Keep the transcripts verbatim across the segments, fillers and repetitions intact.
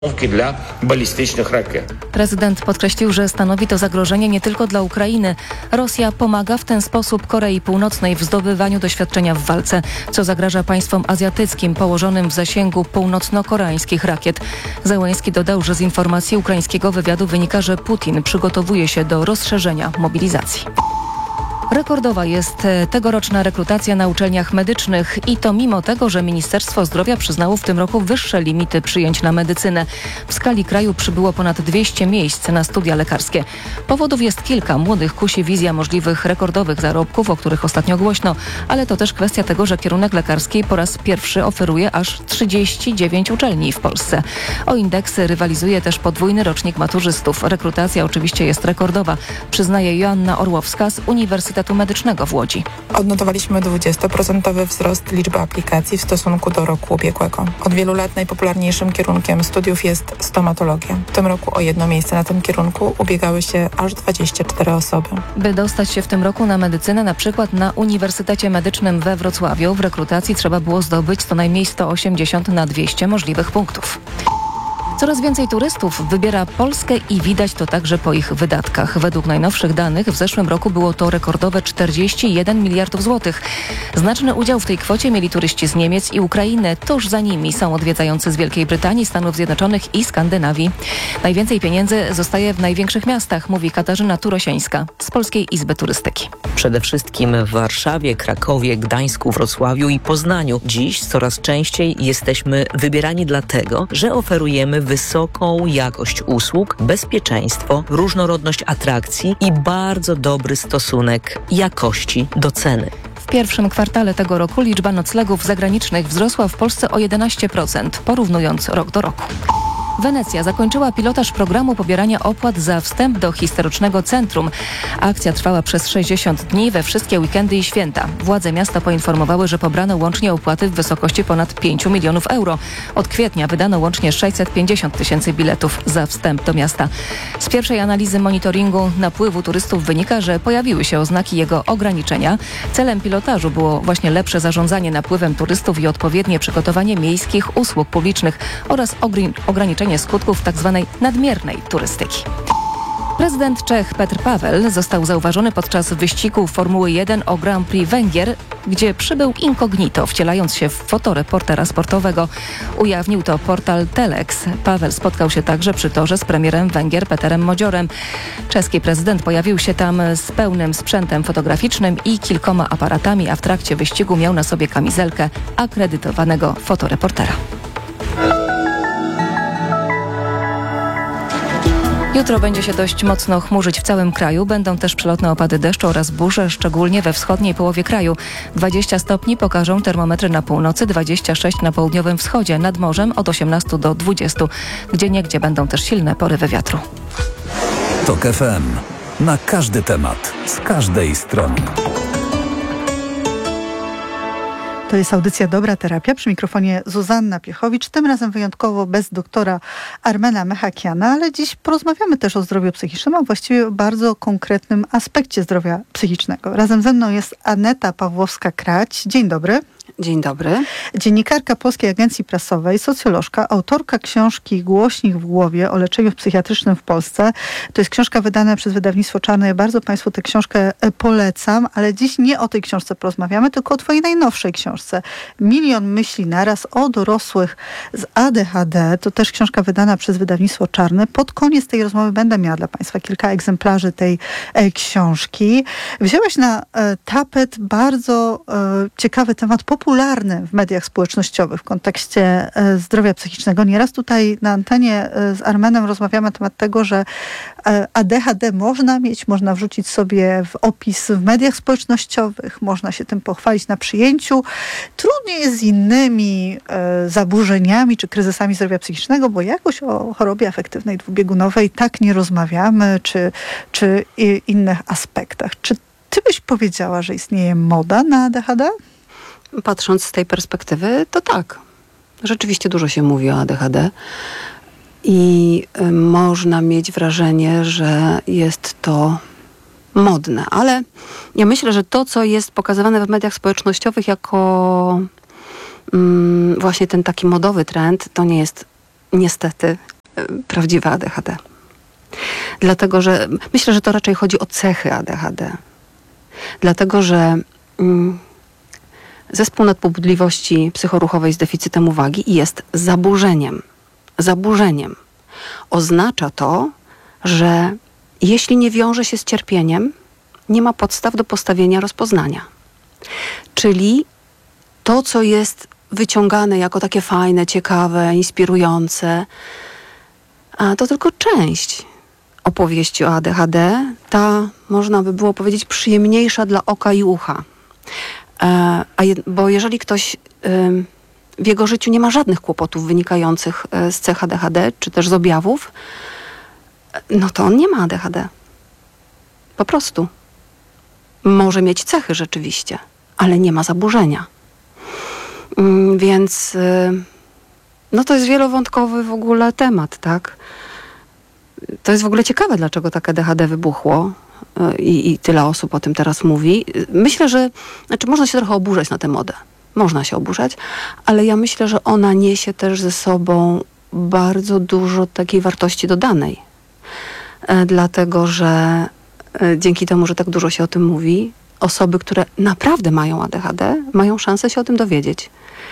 dla balistycznych rakiet. Prezydent podkreślił, że stanowi to zagrożenie nie tylko dla Ukrainy. Rosja pomaga w ten sposób Korei Północnej w zdobywaniu doświadczenia w walce, co zagraża państwom azjatyckim położonym w zasięgu północno-koreańskich rakiet. Zełenski dodał, że z informacji ukraińskiego wywiadu wynika, że Putin przygotowuje się do rozszerzenia mobilizacji. Rekordowa jest tegoroczna rekrutacja na uczelniach medycznych i to mimo tego, że Ministerstwo Zdrowia przyznało w tym roku wyższe limity przyjęć na medycynę. W skali kraju przybyło ponad dwieście miejsc na studia lekarskie. Powodów jest kilka. Młodych kusi wizja możliwych rekordowych zarobków, o których ostatnio głośno, ale to też kwestia tego, że kierunek lekarski po raz pierwszy oferuje aż trzydzieści dziewięć uczelni w Polsce. O indeksy rywalizuje też podwójny rocznik maturzystów. Rekrutacja oczywiście jest rekordowa, przyznaje Joanna Orłowska z Uniwersytetu Medycznego w Łodzi. Odnotowaliśmy dwudziestoprocentowy wzrost liczby aplikacji w stosunku do roku ubiegłego. Od wielu lat najpopularniejszym kierunkiem studiów jest stomatologia. W tym roku o jedno miejsce na tym kierunku ubiegały się aż dwadzieścia cztery osoby. By dostać się w tym roku na medycynę, na przykład na Uniwersytecie Medycznym we Wrocławiu, w rekrutacji trzeba było zdobyć co najmniej sto osiemdziesiąt na dwieście możliwych punktów. Coraz więcej turystów wybiera Polskę i widać to także po ich wydatkach. Według najnowszych danych w zeszłym roku było to rekordowe czterdzieści jeden miliardów złotych. Znaczny udział w tej kwocie mieli turyści z Niemiec i Ukrainy. Tuż za nimi są odwiedzający z Wielkiej Brytanii, Stanów Zjednoczonych i Skandynawii. Najwięcej pieniędzy zostaje w największych miastach, mówi Katarzyna Turosiańska z Polskiej Izby Turystyki. Przede wszystkim w Warszawie, Krakowie, Gdańsku, Wrocławiu i Poznaniu. Dziś coraz częściej jesteśmy wybierani dlatego, że oferujemy wysoką jakość usług, bezpieczeństwo, różnorodność atrakcji i bardzo dobry stosunek jakości do ceny. W pierwszym kwartale tego roku liczba noclegów zagranicznych wzrosła w Polsce o jedenaście procent, porównując rok do roku. Wenecja zakończyła pilotaż programu pobierania opłat za wstęp do historycznego centrum. Akcja trwała przez sześćdziesiąt dni we wszystkie weekendy i święta. Władze miasta poinformowały, że pobrano łącznie opłaty w wysokości ponad pięć milionów euro. Od kwietnia wydano łącznie sześćset pięćdziesiąt tysięcy biletów za wstęp do miasta. Z pierwszej analizy monitoringu napływu turystów wynika, że pojawiły się oznaki jego ograniczenia. Celem pilotażu było właśnie lepsze zarządzanie napływem turystów i odpowiednie przygotowanie miejskich usług publicznych oraz ograniczenie skutków tzw. nadmiernej turystyki. Prezydent Czech Petr Paweł został zauważony podczas wyścigu Formuły jeden o Grand Prix Węgier, gdzie przybył incognito, wcielając się w fotoreportera sportowego. Ujawnił to portal Telex. Paweł spotkał się także przy torze z premierem Węgier Peterem Modziorem. Czeski prezydent pojawił się tam z pełnym sprzętem fotograficznym i kilkoma aparatami, a w trakcie wyścigu miał na sobie kamizelkę akredytowanego fotoreportera. Jutro będzie się dość mocno chmurzyć w całym kraju. Będą też przelotne opady deszczu oraz burze, szczególnie we wschodniej połowie kraju. dwadzieścia stopni pokażą termometry na północy, dwadzieścia sześć na południowym wschodzie, nad morzem od osiemnastu do dwudziestu. Gdzieniegdzie będą też silne porywy wiatru. TOK F M. Na każdy temat, z każdej strony. To jest audycja Dobra Terapia. Przy mikrofonie Zuzanna Piechowicz. Tym razem wyjątkowo bez doktora Armena Mechakiana, ale dziś porozmawiamy też o zdrowiu psychicznym, a właściwie o bardzo konkretnym aspekcie zdrowia psychicznego. Razem ze mną jest Aneta Pawłowska-Krać. Dzień dobry. Dzień dobry. Dziennikarka Polskiej Agencji Prasowej, socjolożka, autorka książki Głośnik w głowie o leczeniu psychiatrycznym w Polsce. To jest książka wydana przez wydawnictwo Czarne. Ja bardzo Państwu tę książkę polecam, ale dziś nie o tej książce porozmawiamy, tylko o Twojej najnowszej książce. Milion myśli naraz o dorosłych z A D H D. To też książka wydana przez wydawnictwo Czarne. Pod koniec tej rozmowy będę miała dla Państwa kilka egzemplarzy tej e, książki. Wzięłaś na e, tapet bardzo e, ciekawy temat popularny w mediach społecznościowych w kontekście e, zdrowia psychicznego. Nieraz tutaj na antenie e, z Armenem rozmawiamy na temat tego, że e, A D H D można mieć, można wrzucić sobie w opis w mediach społecznościowych, można się tym pochwalić na przyjęciu. Trudniej jest z innymi e, zaburzeniami czy kryzysami zdrowia psychicznego, bo jakoś o chorobie afektywnej dwubiegunowej tak nie rozmawiamy, czy, czy i innych aspektach. Czy ty byś powiedziała, że istnieje moda na A D H D? Patrząc z tej perspektywy, to tak. Rzeczywiście dużo się mówi o A D H D i y, można mieć wrażenie, że jest to modne, ale ja myślę, że to, co jest pokazywane w mediach społecznościowych jako mm, właśnie ten taki modowy trend, to nie jest niestety y, prawdziwe A D H D. Dlatego, że myślę, że to raczej chodzi o cechy A D H D. Dlatego, że mm, zespół nadpobudliwości psychoruchowej z deficytem uwagi jest zaburzeniem. Zaburzeniem. Oznacza to, że jeśli nie wiąże się z cierpieniem, nie ma podstaw do postawienia rozpoznania. Czyli to, co jest wyciągane jako takie fajne, ciekawe, inspirujące, a to tylko część opowieści o A D H D, ta, można by było powiedzieć, przyjemniejsza dla oka i ucha. E, a je, bo jeżeli ktoś y, w jego życiu nie ma żadnych kłopotów wynikających z cech A D H D, czy też z objawów, no to on nie ma A D H D. Po prostu. Może mieć cechy rzeczywiście, ale nie ma zaburzenia. Mm, więc y, no to jest wielowątkowy w ogóle temat, tak? To jest w ogóle ciekawe, dlaczego tak A D H D wybuchło y, i tyle osób o tym teraz mówi. Myślę, że znaczy można się trochę oburzać na tę modę. Można się oburzać, ale ja myślę, że ona niesie też ze sobą bardzo dużo takiej wartości dodanej. E, dlatego, że e, dzięki temu, że tak dużo się o tym mówi, osoby, które naprawdę mają A D H D, mają szansę się o tym dowiedzieć.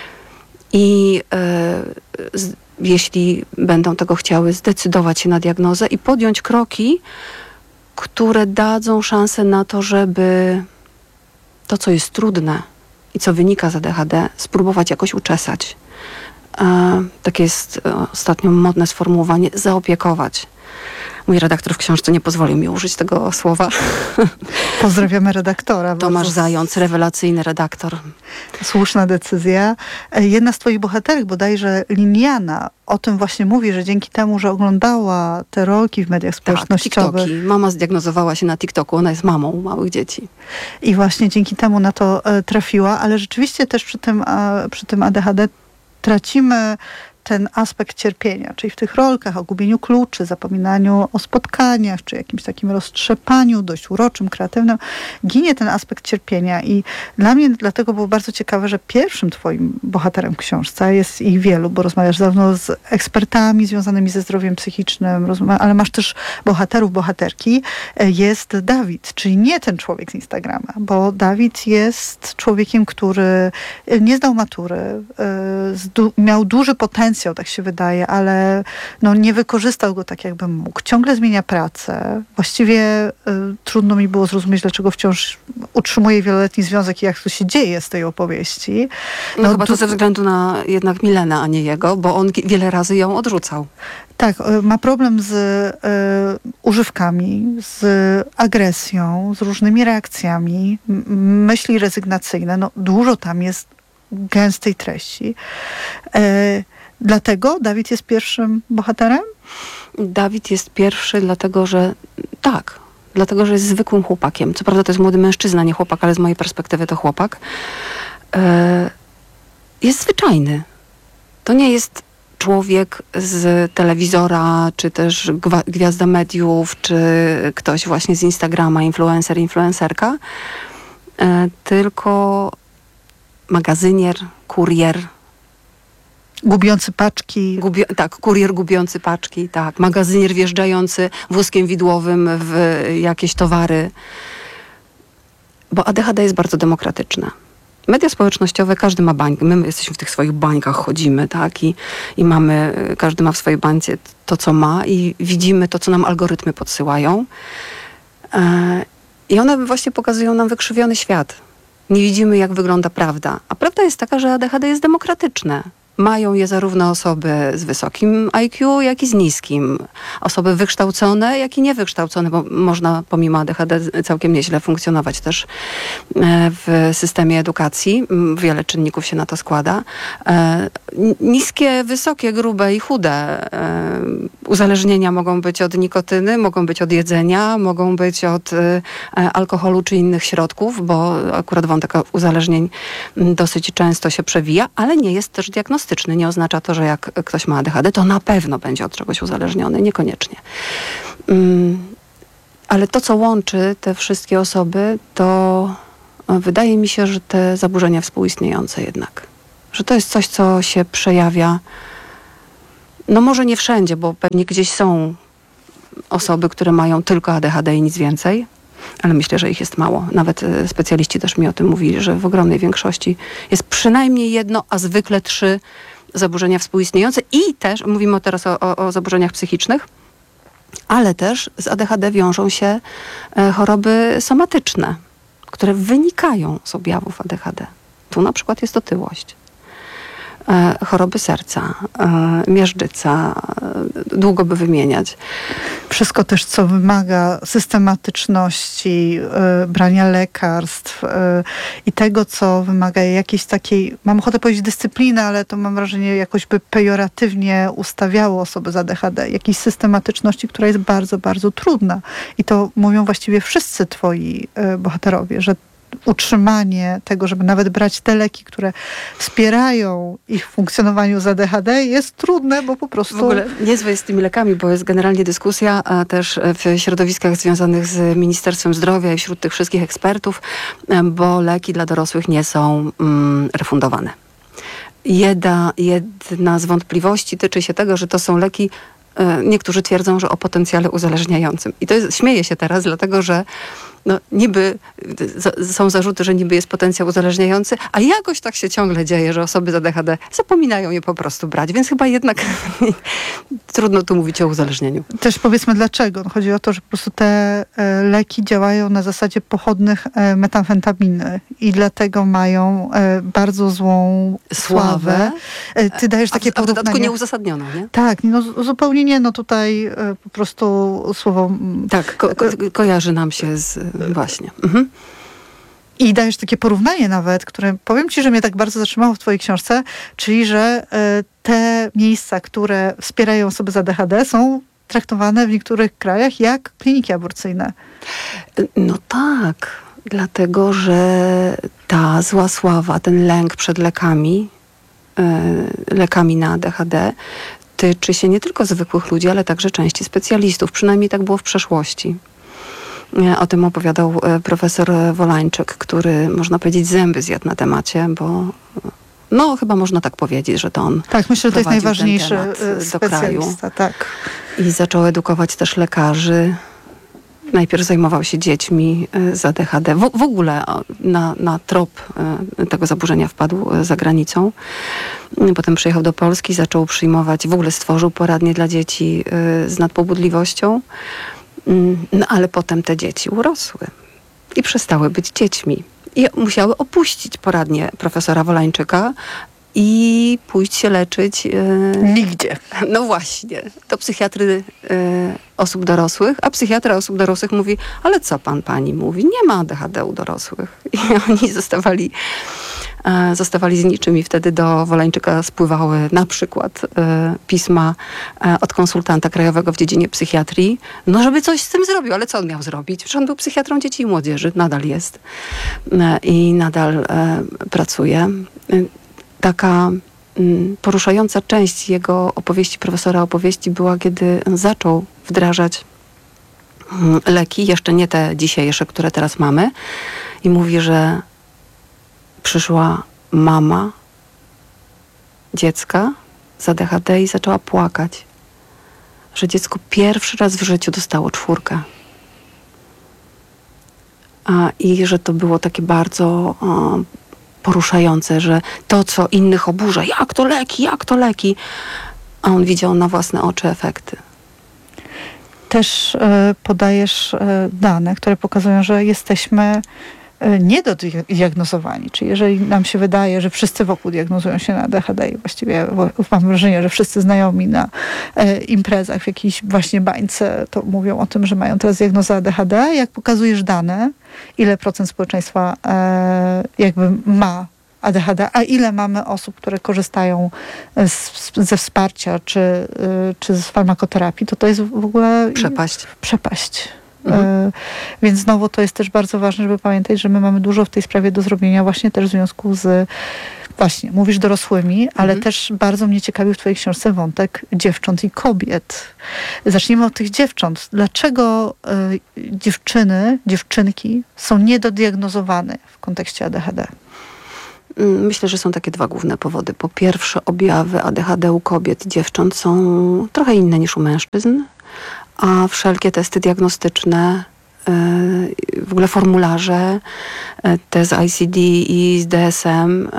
I e, z, jeśli będą tego chciały, zdecydować się na diagnozę i podjąć kroki, które dadzą szansę na to, żeby to, co jest trudne i co wynika z A D H D, spróbować jakoś uczesać. E, takie jest e, ostatnio modne sformułowanie, zaopiekować. Mój redaktor w książce nie pozwolił mi użyć tego słowa. Pozdrawiamy redaktora. Tomasz bardzo... Zając, rewelacyjny redaktor. Słuszna decyzja. Jedna z twoich bohaterek, bodajże Liliana, o tym właśnie mówi, że dzięki temu, że oglądała te rolki w mediach społecznościowych. Tak, TikToki. Mama zdiagnozowała się na TikToku, ona jest mamą małych dzieci. I właśnie dzięki temu na to e, trafiła, ale rzeczywiście też przy tym, a, przy tym A D H D tracimy ten aspekt cierpienia, czyli w tych rolkach o gubieniu kluczy, zapominaniu o spotkaniach, czy jakimś takim roztrzepaniu dość uroczym, kreatywnym, ginie ten aspekt cierpienia i dla mnie dlatego było bardzo ciekawe, że pierwszym twoim bohaterem w książce, jest ich wielu, bo rozmawiasz zarówno z ekspertami związanymi ze zdrowiem psychicznym, ale masz też bohaterów, bohaterki, jest Dawid, czyli nie ten człowiek z Instagrama, bo Dawid jest człowiekiem, który nie zdał matury, miał duży potencjał, tak się wydaje, ale no, nie wykorzystał go tak, jakby mógł. Ciągle zmienia pracę. Właściwie y, trudno mi było zrozumieć, dlaczego wciąż utrzymuje wieloletni związek i jak to się dzieje z tej opowieści. No, no chyba to ze względu na jednak Milenę, a nie jego, bo on wiele razy ją odrzucał. Tak, ma problem z y, używkami, z agresją, z różnymi reakcjami, m- myśli rezygnacyjne. No, dużo tam jest gęstej treści. Y, Dlatego Dawid jest pierwszym bohaterem? Dawid jest pierwszy, dlatego że tak, dlatego że jest zwykłym chłopakiem. Co prawda to jest młody mężczyzna, nie chłopak, ale z mojej perspektywy to chłopak. E, jest zwyczajny. To nie jest człowiek z telewizora, czy też gwa- gwiazda mediów, czy ktoś właśnie z Instagrama, influencer, influencerka, e, tylko magazynier, kurier, gubiący paczki. Gubi- tak, kurier gubiący paczki, tak. Magazynier wjeżdżający wózkiem widłowym w jakieś towary. Bo A D H D jest bardzo demokratyczne. Media społecznościowe, każdy ma bańkę. My jesteśmy w tych swoich bańkach, chodzimy, tak? I, i mamy, każdy ma w swojej bańce to, co ma i widzimy to, co nam algorytmy podsyłają. E, I one właśnie pokazują nam wykrzywiony świat. Nie widzimy, jak wygląda prawda. A prawda jest taka, że A D H D jest demokratyczne. Mają je zarówno osoby z wysokim I Q, jak i z niskim. Osoby wykształcone, jak i niewykształcone, bo można pomimo A D H D całkiem nieźle funkcjonować też w systemie edukacji. Wiele czynników się na to składa. Niskie, wysokie, grube i chude uzależnienia mogą być od nikotyny, mogą być od jedzenia, mogą być od alkoholu czy innych środków, bo akurat wątek uzależnień dosyć często się przewija, ale nie jest też diagnostyczny. Nie oznacza to, że jak ktoś ma A D H D, to na pewno będzie od czegoś uzależniony. Niekoniecznie. Um, ale to, co łączy te wszystkie osoby, to wydaje mi się, że te zaburzenia współistniejące jednak. Że to jest coś, co się przejawia No może nie wszędzie, bo pewnie gdzieś są osoby, które mają tylko A D H D i nic więcej, ale myślę, że ich jest mało. Nawet e, specjaliści też mi o tym mówili, że w ogromnej większości jest przynajmniej jedno, a zwykle trzy zaburzenia współistniejące i też, mówimy teraz o, o, o zaburzeniach psychicznych, ale też z A D H D wiążą się e, choroby somatyczne, które wynikają z objawów A D H D. Tu na przykład jest otyłość, e, choroby serca, e, miażdżyca, e, długo by wymieniać. Wszystko też, co wymaga systematyczności, y, brania lekarstw y, i tego, co wymaga jakiejś takiej, mam ochotę powiedzieć dyscypliny, ale to mam wrażenie jakoś by pejoratywnie ustawiało osoby z A D H D, jakiejś systematyczności, która jest bardzo, bardzo trudna. I to mówią właściwie wszyscy twoi y, bohaterowie, że utrzymanie tego, żeby nawet brać te leki, które wspierają ich w funkcjonowaniu z A D H D, jest trudne, bo po prostu... W ogóle niezłe jest z tymi lekami, bo jest generalnie dyskusja a też w środowiskach związanych z Ministerstwem Zdrowia i wśród tych wszystkich ekspertów, bo leki dla dorosłych nie są mm, refundowane. Jedna, jedna z wątpliwości tyczy się tego, że to są leki, niektórzy twierdzą, że o potencjale uzależniającym. I to jest, śmieję się teraz, dlatego że no, niby z, są zarzuty, że niby jest potencjał uzależniający, a jakoś tak się ciągle dzieje, że osoby z A D H D zapominają je po prostu brać, więc chyba jednak trudno tu mówić o uzależnieniu. Też powiedzmy dlaczego. Chodzi o to, że po prostu te e, leki działają na zasadzie pochodnych e, metamfetaminy i dlatego mają e, bardzo złą sławę. Sławę. E, ty dajesz takie a w, a w dodatku porównanie. nieuzasadnioną, nie? Tak, no z- zupełnie nie. No tutaj e, po prostu słowo... m, Tak, ko- ko- kojarzy nam się z... Właśnie. Mhm. I dajesz takie porównanie nawet, które powiem ci, że mnie tak bardzo zatrzymało w twojej książce, czyli że e, te miejsca, które wspierają osoby z A D H D są traktowane w niektórych krajach jak kliniki aborcyjne. No tak, dlatego że ta zła sława, ten lęk przed lekami, y, lekami na A D H D tyczy się nie tylko zwykłych ludzi, ale także części specjalistów. Przynajmniej tak było w przeszłości. O tym opowiadał profesor Wolańczyk, który, można powiedzieć, zęby zjadł na temacie, bo no chyba można tak powiedzieć, że to on Tak, myślę, że to jest prowadził najważniejszy ten temat do specjalista. Tak. i zaczął edukować też lekarzy. Najpierw zajmował się dziećmi z A D H D. W, w ogóle na, na trop tego zaburzenia wpadł za granicą. Potem przyjechał do Polski, zaczął przyjmować, w ogóle stworzył poradnie dla dzieci z nadpobudliwością. No ale potem te dzieci urosły i przestały być dziećmi. I musiały opuścić poradnię profesora Wolańczyka i pójść się leczyć. Yy, Nigdzie. no właśnie, do psychiatry yy, osób dorosłych, a psychiatra osób dorosłych mówi, ale co pan pani mówi? Nie ma A D H D u dorosłych. I oni zostawali, yy, zostawali z niczym i wtedy do Wolańczyka spływały na przykład yy, pisma yy, od konsultanta krajowego w dziedzinie psychiatrii, no żeby coś z tym zrobił, ale co on miał zrobić? Przecież on był psychiatrą dzieci i młodzieży, nadal jest yy, i nadal yy, pracuje. Yy, Taka mm, poruszająca część jego opowieści, profesora opowieści była, kiedy zaczął wdrażać mm, leki, jeszcze nie te dzisiejsze, które teraz mamy. I mówi, że przyszła mama dziecka z A D H D i zaczęła płakać. Że dziecko pierwszy raz w życiu dostało czwórkę. A, I że to było takie bardzo... A, poruszające, że to, co innych oburza, jak to leki, jak to leki, a on widział na własne oczy efekty. Też e, podajesz e, dane, które pokazują, że jesteśmy e, niedodiagnozowani. Czyli jeżeli nam się wydaje, że wszyscy wokół diagnozują się na A D H D i właściwie mam wrażenie, że wszyscy znajomi na e, imprezach w jakiejś właśnie bańce to mówią o tym, że mają teraz diagnozę A D H D. Jak pokazujesz dane, ile procent społeczeństwa e, jakby ma A D H D, a ile mamy osób, które korzystają z, ze wsparcia czy, y, czy z farmakoterapii, to to jest w ogóle... Przepaść. Przepaść. Mhm. Y, więc znowu to jest też bardzo ważne, żeby pamiętać, że my mamy dużo w tej sprawie do zrobienia właśnie też w związku z właśnie, mówisz dorosłymi, ale mhm. też bardzo mnie ciekawił w twojej książce wątek dziewcząt i kobiet. Zacznijmy od tych dziewcząt. Dlaczego y, dziewczyny, dziewczynki są niedodiagnozowane w kontekście A D H D? Myślę, że są takie dwa główne powody. Po pierwsze, objawy A D H D u kobiet, dziewcząt są trochę inne niż u mężczyzn, a wszelkie testy diagnostyczne, w ogóle formularze, te z I C D i z D S M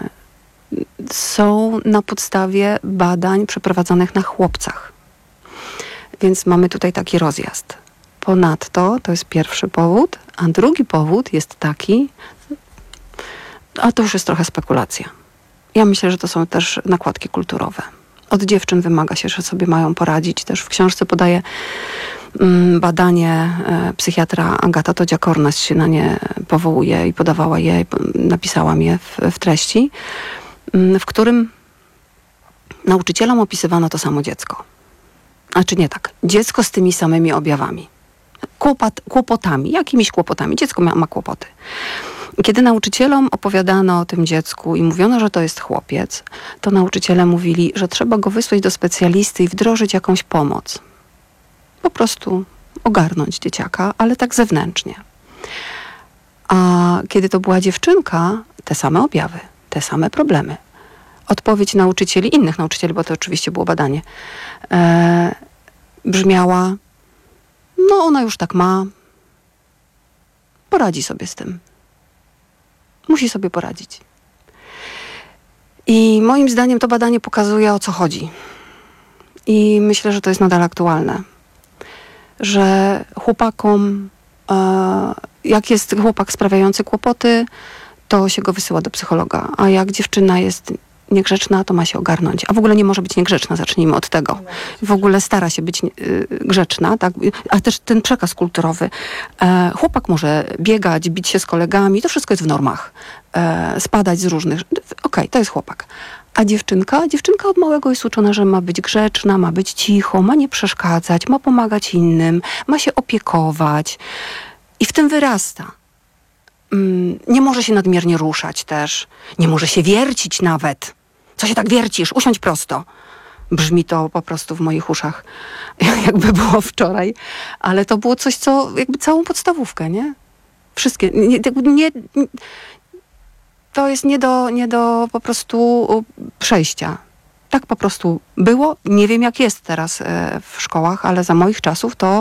są na podstawie badań przeprowadzonych na chłopcach. Więc mamy tutaj taki rozjazd. Ponadto, to jest pierwszy powód, a drugi powód jest taki, a to już jest trochę spekulacja. Ja myślę, że to są też nakładki kulturowe. Od dziewczyn wymaga się, że sobie mają poradzić. Też w książce podaję mm, badanie e, psychiatra Agata Todzia-Kornas się na nie powołuje i podawała je, napisałam je w, w treści, w którym nauczycielom opisywano to samo dziecko. A czy nie tak? Dziecko z tymi samymi objawami. Kłopot, kłopotami, jakimiś kłopotami. Dziecko ma, ma kłopoty. Kiedy nauczycielom opowiadano o tym dziecku i mówiono, że to jest chłopiec, to nauczyciele mówili, że trzeba go wysłać do specjalisty i wdrożyć jakąś pomoc. Po prostu ogarnąć dzieciaka, ale tak zewnętrznie. A kiedy to była dziewczynka, te same objawy, te same problemy. Odpowiedź nauczycieli, innych nauczycieli, bo to oczywiście było badanie, e, brzmiała: no ona już tak ma, poradzi sobie z tym. Musi sobie poradzić. I moim zdaniem to badanie pokazuje, o co chodzi. I myślę, że to jest nadal aktualne. Że chłopakom, e, jak jest chłopak sprawiający kłopoty, to się go wysyła do psychologa. A jak dziewczyna jest niegrzeczna, to ma się ogarnąć. A w ogóle nie może być niegrzeczna, zacznijmy od tego. W ogóle stara się być y, grzeczna, tak? A też ten przekaz kulturowy. E, chłopak może biegać, bić się z kolegami, to wszystko jest w normach. E, spadać z różnych... Okej, okay, to jest chłopak. A dziewczynka? Dziewczynka od małego jest uczona, że ma być grzeczna, ma być cicho, ma nie przeszkadzać, ma pomagać innym, ma się opiekować. I w tym wyrasta. Mm, nie może się nadmiernie ruszać też. Nie może się wiercić nawet. Co się tak wiercisz? Usiądź prosto. Brzmi to po prostu w moich uszach, jakby było wczoraj. Ale to było coś, co jakby całą podstawówkę, nie? Wszystkie. Nie, nie, to jest nie do, nie do po prostu przejścia. Tak po prostu było. Nie wiem, jak jest teraz w szkołach, ale za moich czasów to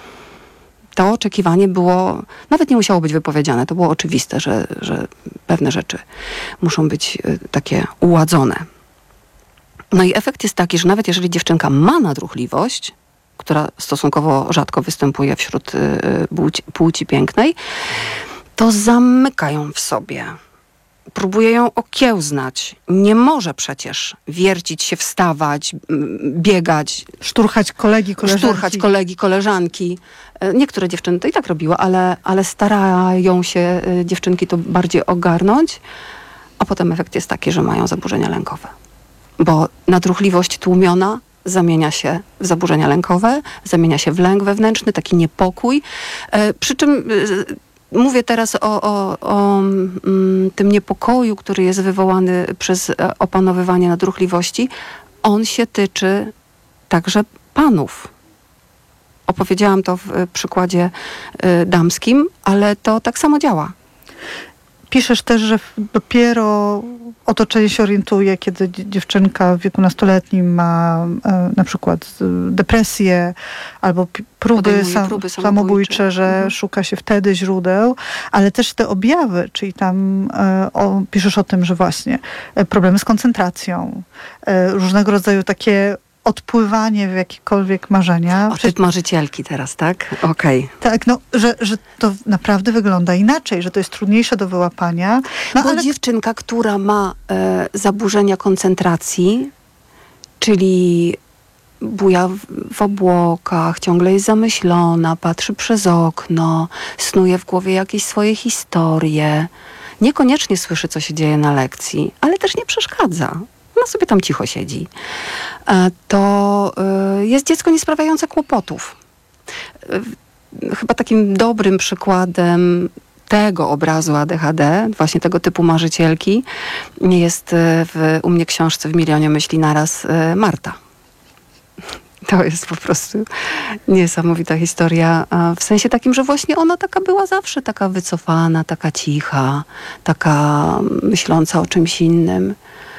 to oczekiwanie było, nawet nie musiało być wypowiedziane. To było oczywiste, że, że pewne rzeczy muszą być takie uładzone. No i efekt jest taki, że nawet jeżeli dziewczynka ma nadruchliwość, która stosunkowo rzadko występuje wśród płci, płci pięknej, to zamyka ją w sobie. Próbuje ją okiełznać. Nie może przecież wiercić się, wstawać, biegać. Szturchać kolegi, koleżanki. Szturchać kolegi, koleżanki. Niektóre dziewczyny to i tak robiły, ale, ale starają się dziewczynki to bardziej ogarnąć, a potem efekt jest taki, że mają zaburzenia lękowe. Bo nadruchliwość tłumiona zamienia się w zaburzenia lękowe, zamienia się w lęk wewnętrzny, taki niepokój. Przy czym mówię teraz o, o, o mm, tym niepokoju, który jest wywołany przez opanowywanie nadruchliwości. On się tyczy także panów. Opowiedziałam to w przykładzie y, damskim, ale to tak samo działa. Piszesz też, że dopiero otoczenie się orientuje, kiedy dziewczynka w wieku nastoletnim ma e, na przykład depresję albo próby, sam, próby samobójcze, samobójcze, że mhm. szuka się wtedy źródeł, ale też te objawy, czyli tam e, o, piszesz o tym, że właśnie e, problemy z koncentracją, e, różnego rodzaju takie odpływanie w jakiekolwiek marzenia. O, typ marzycielki teraz, tak? Okej. Okay. Tak, no, że, że to naprawdę wygląda inaczej, że to jest trudniejsze do wyłapania. No, Bo ale dziewczynka, która ma e, zaburzenia koncentracji, czyli buja w, w obłokach, ciągle jest zamyślona, patrzy przez okno, snuje w głowie jakieś swoje historie, niekoniecznie słyszy, co się dzieje na lekcji, ale też nie przeszkadza. Ona sobie tam cicho siedzi. To jest dziecko niesprawiające kłopotów. Chyba takim dobrym przykładem tego obrazu A D H D, właśnie tego typu marzycielki, jest w, u mnie książce W milionie myśli naraz Marta. To jest po prostu niesamowita historia. W sensie takim, że właśnie ona taka była zawsze taka wycofana, taka cicha, taka myśląca o czymś innym.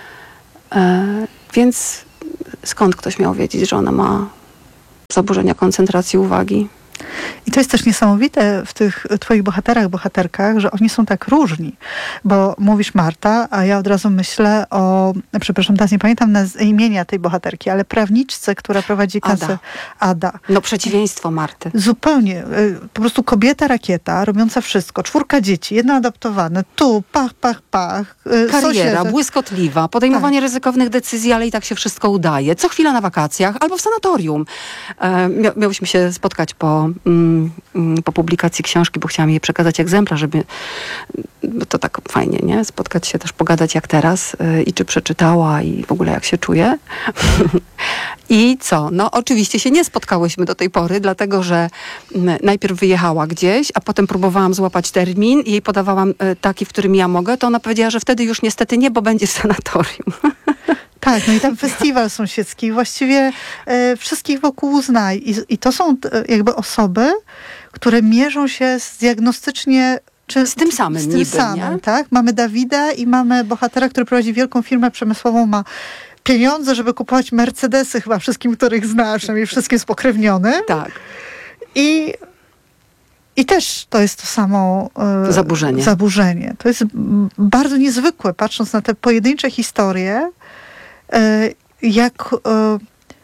E, więc skąd ktoś miał wiedzieć, że ona ma zaburzenia koncentracji uwagi? I to jest też niesamowite w tych twoich bohaterach, bohaterkach, że oni są tak różni. Bo mówisz Marta, a ja od razu myślę o, przepraszam, teraz nie pamiętam naz- imienia tej bohaterki, ale prawniczce, która prowadzi kasę. Ada. Ada. No przeciwieństwo Marty. Zupełnie. y, Po prostu kobieta rakieta, robiąca wszystko. Czwórka dzieci, jedno adoptowane. Tu, pach, pach, pach. y, Kariera, sąsiedzy. błyskotliwa, podejmowanie ryzykownych decyzji, ale i tak się wszystko udaje. Co chwila na wakacjach albo w sanatorium. E, mia- miałyśmy się spotkać po, mm, mm, po publikacji książki, bo chciałam jej przekazać egzemplarz, żeby, bo to tak fajnie, nie? Spotkać się też, pogadać jak teraz y, i czy przeczytała i w ogóle jak się czuje. I co? No oczywiście się nie spotkałyśmy do tej pory, dlatego że mm, najpierw wyjechała gdzieś, a potem próbowałam złapać termin i jej podawałam y, taki, w którym ja mogę, to ona powiedziała, że wtedy już niestety nie, bo będzie w sanatorium. Tak, no i tam festiwal sąsiedzki, właściwie e, wszystkich wokół zna. I, I to są e, jakby osoby, które mierzą się z diagnostycznie czy, Z tym samym z tym niby, samym, nie? tak? Mamy Dawida i mamy bohatera, który prowadzi wielką firmę przemysłową, ma pieniądze, żeby kupować Mercedesy chyba wszystkim, których zna, przynajmniej wszystkim spokrewnionym. Tak. I, I też to jest to samo e, Zaburzenie. zaburzenie. To jest m, bardzo niezwykłe, patrząc na te pojedyncze historie, e, jak, e,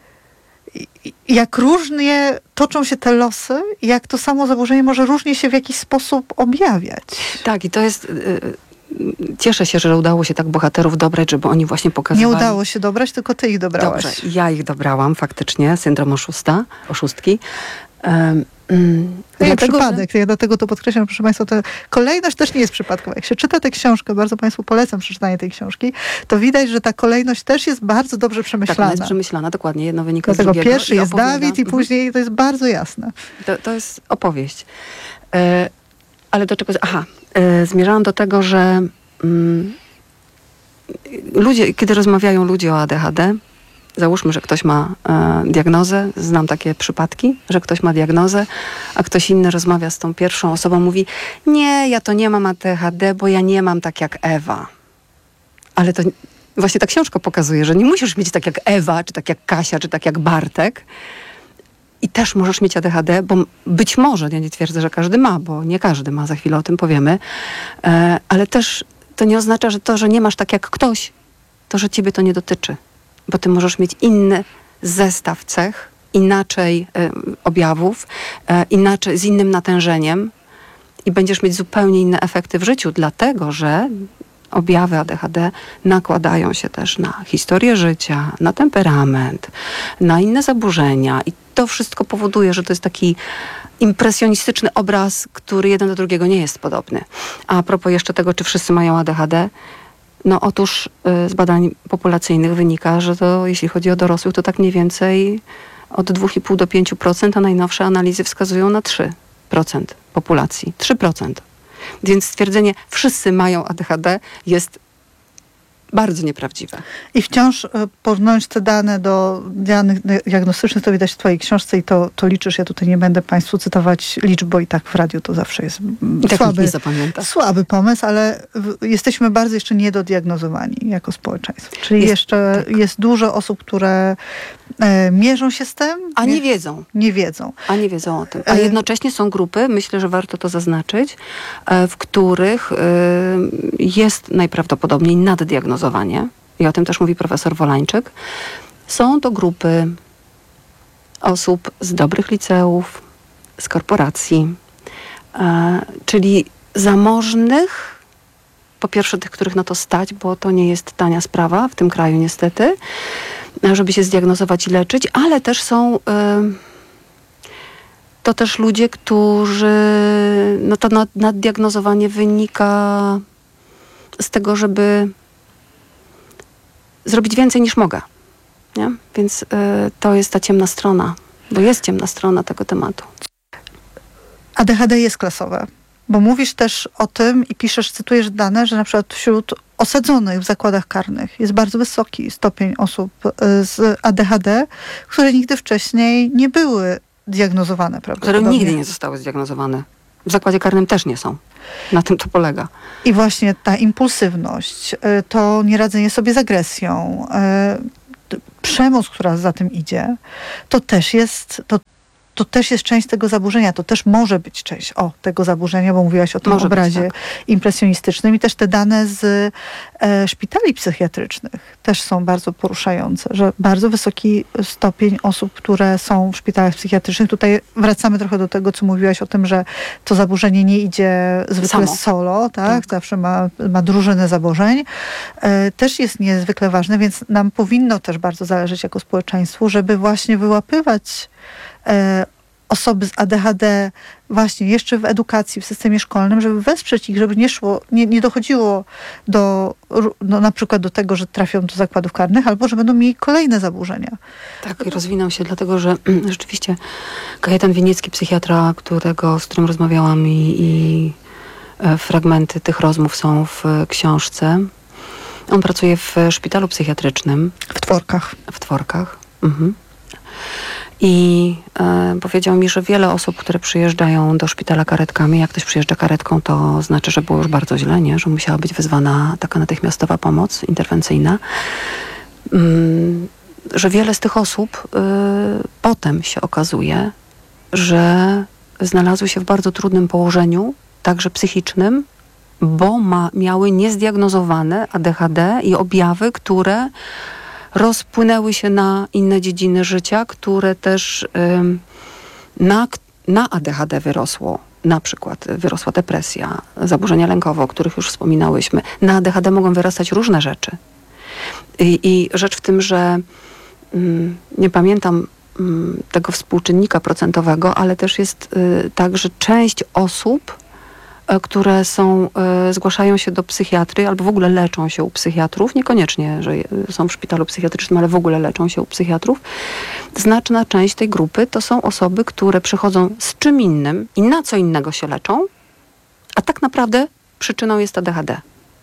jak różnie toczą się te losy i jak to samo zaburzenie może różnie się w jakiś sposób objawiać. Tak, i to jest... y, Cieszę się, że udało się tak bohaterów dobrać, żeby oni właśnie pokazywali... Nie udało się dobrać, tylko ty ich dobrałaś. Dobrze, ja ich dobrałam faktycznie, syndrom oszusta, oszustki. Um, mm, To nie dlatego, przypadek, ja dlatego to podkreślam, proszę Państwa, to kolejność też nie jest przypadkowa. Jak się czyta tę książkę, bardzo Państwu polecam przeczytanie tej książki, to widać, że ta kolejność też jest bardzo dobrze Tak, ona przemyślana. jest przemyślana, dokładnie, jedno wynika z Dlatego drugiego. pierwszy i jest opowiada- Dawid i Mhm. później to jest bardzo jasne. To, to jest opowieść. E, ale do czego... Aha, e, zmierzałam do tego, że mm, ludzie, kiedy rozmawiają ludzie o A D H D, załóżmy, że ktoś ma e, diagnozę, znam takie przypadki, że ktoś ma diagnozę, a ktoś inny rozmawia z tą pierwszą osobą, mówi: nie, ja to nie mam A D H D, bo ja nie mam tak jak Ewa. Ale to właśnie ta książka pokazuje, że nie musisz mieć tak jak Ewa, czy tak jak Kasia, czy tak jak Bartek. I też możesz mieć A D H D, bo być może, ja nie twierdzę, że każdy ma, bo nie każdy ma, za chwilę o tym powiemy, e, ale też to nie oznacza, że to, że nie masz tak jak ktoś, to, że ciebie to nie dotyczy. Bo ty możesz mieć inny zestaw cech, inaczej e, objawów, e, inaczej, z innym natężeniem i będziesz mieć zupełnie inne efekty w życiu, dlatego że objawy A D H D nakładają się też na historię życia, na temperament, na inne zaburzenia i to wszystko powoduje, że to jest taki impresjonistyczny obraz, który jeden do drugiego nie jest podobny. A a propos jeszcze tego, czy wszyscy mają A D H D, no otóż y, z badań populacyjnych wynika, że to jeśli chodzi o dorosłych, to tak mniej więcej od dwa i pół do pięciu procent, a najnowsze analizy wskazują na trzy procent populacji. trzy procent. Więc stwierdzenie, wszyscy mają A D H D, jest bardzo nieprawdziwe. I wciąż e, porównując te dane do danych diagnostycznych, to widać w twojej książce i to, to liczysz. Ja tutaj nie będę Państwu cytować liczb, bo i tak w radiu to zawsze jest mm, I tak nikt słaby, nie zapamięta. słaby pomysł, ale w, jesteśmy bardzo jeszcze niedodiagnozowani jako społeczeństwo. Czyli Jest, jeszcze tak. jest dużo osób, które e, mierzą się z tym, A nie wiedzą. nie wiedzą. A nie wiedzą o tym. A E- jednocześnie są grupy, myślę, że warto to zaznaczyć, e, w których e, jest najprawdopodobniej naddiagnozowanie. I o tym też mówi profesor Wolańczyk. Są to grupy osób z dobrych liceów, z korporacji, e, czyli zamożnych, po pierwsze tych, których na to stać, bo to nie jest tania sprawa w tym kraju niestety, żeby się zdiagnozować i leczyć, ale też są... E, to też ludzie, którzy, no to nad, naddiagnozowanie wynika z tego, żeby zrobić więcej niż mogę. Nie? Więc y, to jest ta ciemna strona, bo jest ciemna strona tego tematu. A D H D jest klasowe, bo mówisz też o tym i piszesz, cytujesz dane, że na przykład wśród osadzonych w zakładach karnych jest bardzo wysoki stopień osób z A D H D, które nigdy wcześniej nie były diagnozowane. Które nigdy nie zostały zdiagnozowane. W zakładzie karnym też nie są. Na tym to polega. I właśnie ta impulsywność, to nieradzenie sobie z agresją, przemoc, która za tym idzie, to też jest... To To też jest część tego zaburzenia, to też może być część o, tego zaburzenia, bo mówiłaś o tym może obrazie być, tak. impresjonistycznym i też te dane z e, szpitali psychiatrycznych też są bardzo poruszające, że bardzo wysoki stopień osób, które są w szpitalach psychiatrycznych. Tutaj wracamy trochę do tego, co mówiłaś o tym, że to zaburzenie nie idzie zwykle Samo. solo, tak? tak. Zawsze ma, ma drużynę zaburzeń. E, też jest niezwykle ważne, więc nam powinno też bardzo zależeć jako społeczeństwu, żeby właśnie wyłapywać E, osoby z A D H D właśnie jeszcze w edukacji, w systemie szkolnym, żeby wesprzeć ich, żeby nie szło, nie, nie dochodziło do, no, na przykład do tego, że trafią do zakładów karnych, albo że będą mieli kolejne zaburzenia. Tak, i rozwinął się, dlatego że rzeczywiście Kajetan Winiecki, psychiatra, którego, z którym rozmawiałam i, i fragmenty tych rozmów są w książce. On pracuje w szpitalu psychiatrycznym. W Tworkach. W Tworkach. Mhm. I e, powiedział mi, że wiele osób, które przyjeżdżają do szpitala karetkami, jak ktoś przyjeżdża karetką, to znaczy, że było już bardzo źle, nie? Że musiała być wezwana taka natychmiastowa pomoc interwencyjna. Mm, że wiele z tych osób y, potem się okazuje, że znalazły się w bardzo trudnym położeniu, także psychicznym, bo ma, miały niezdiagnozowane A D H D i objawy, które rozpłynęły się na inne dziedziny życia, które też ym, na, na A D H D wyrosło. Na przykład wyrosła depresja, zaburzenia lękowe, o których już wspominałyśmy. Na A D H D mogą wyrastać różne rzeczy. I, i rzecz w tym, że ym, nie pamiętam ym, tego współczynnika procentowego, ale też jest y, tak, że część osób, które są, y, zgłaszają się do psychiatry albo w ogóle leczą się u psychiatrów, niekoniecznie, że są w szpitalu psychiatrycznym, ale w ogóle leczą się u psychiatrów, znaczna część tej grupy to są osoby, które przychodzą z czym innym i na co innego się leczą, a tak naprawdę przyczyną jest A D H D.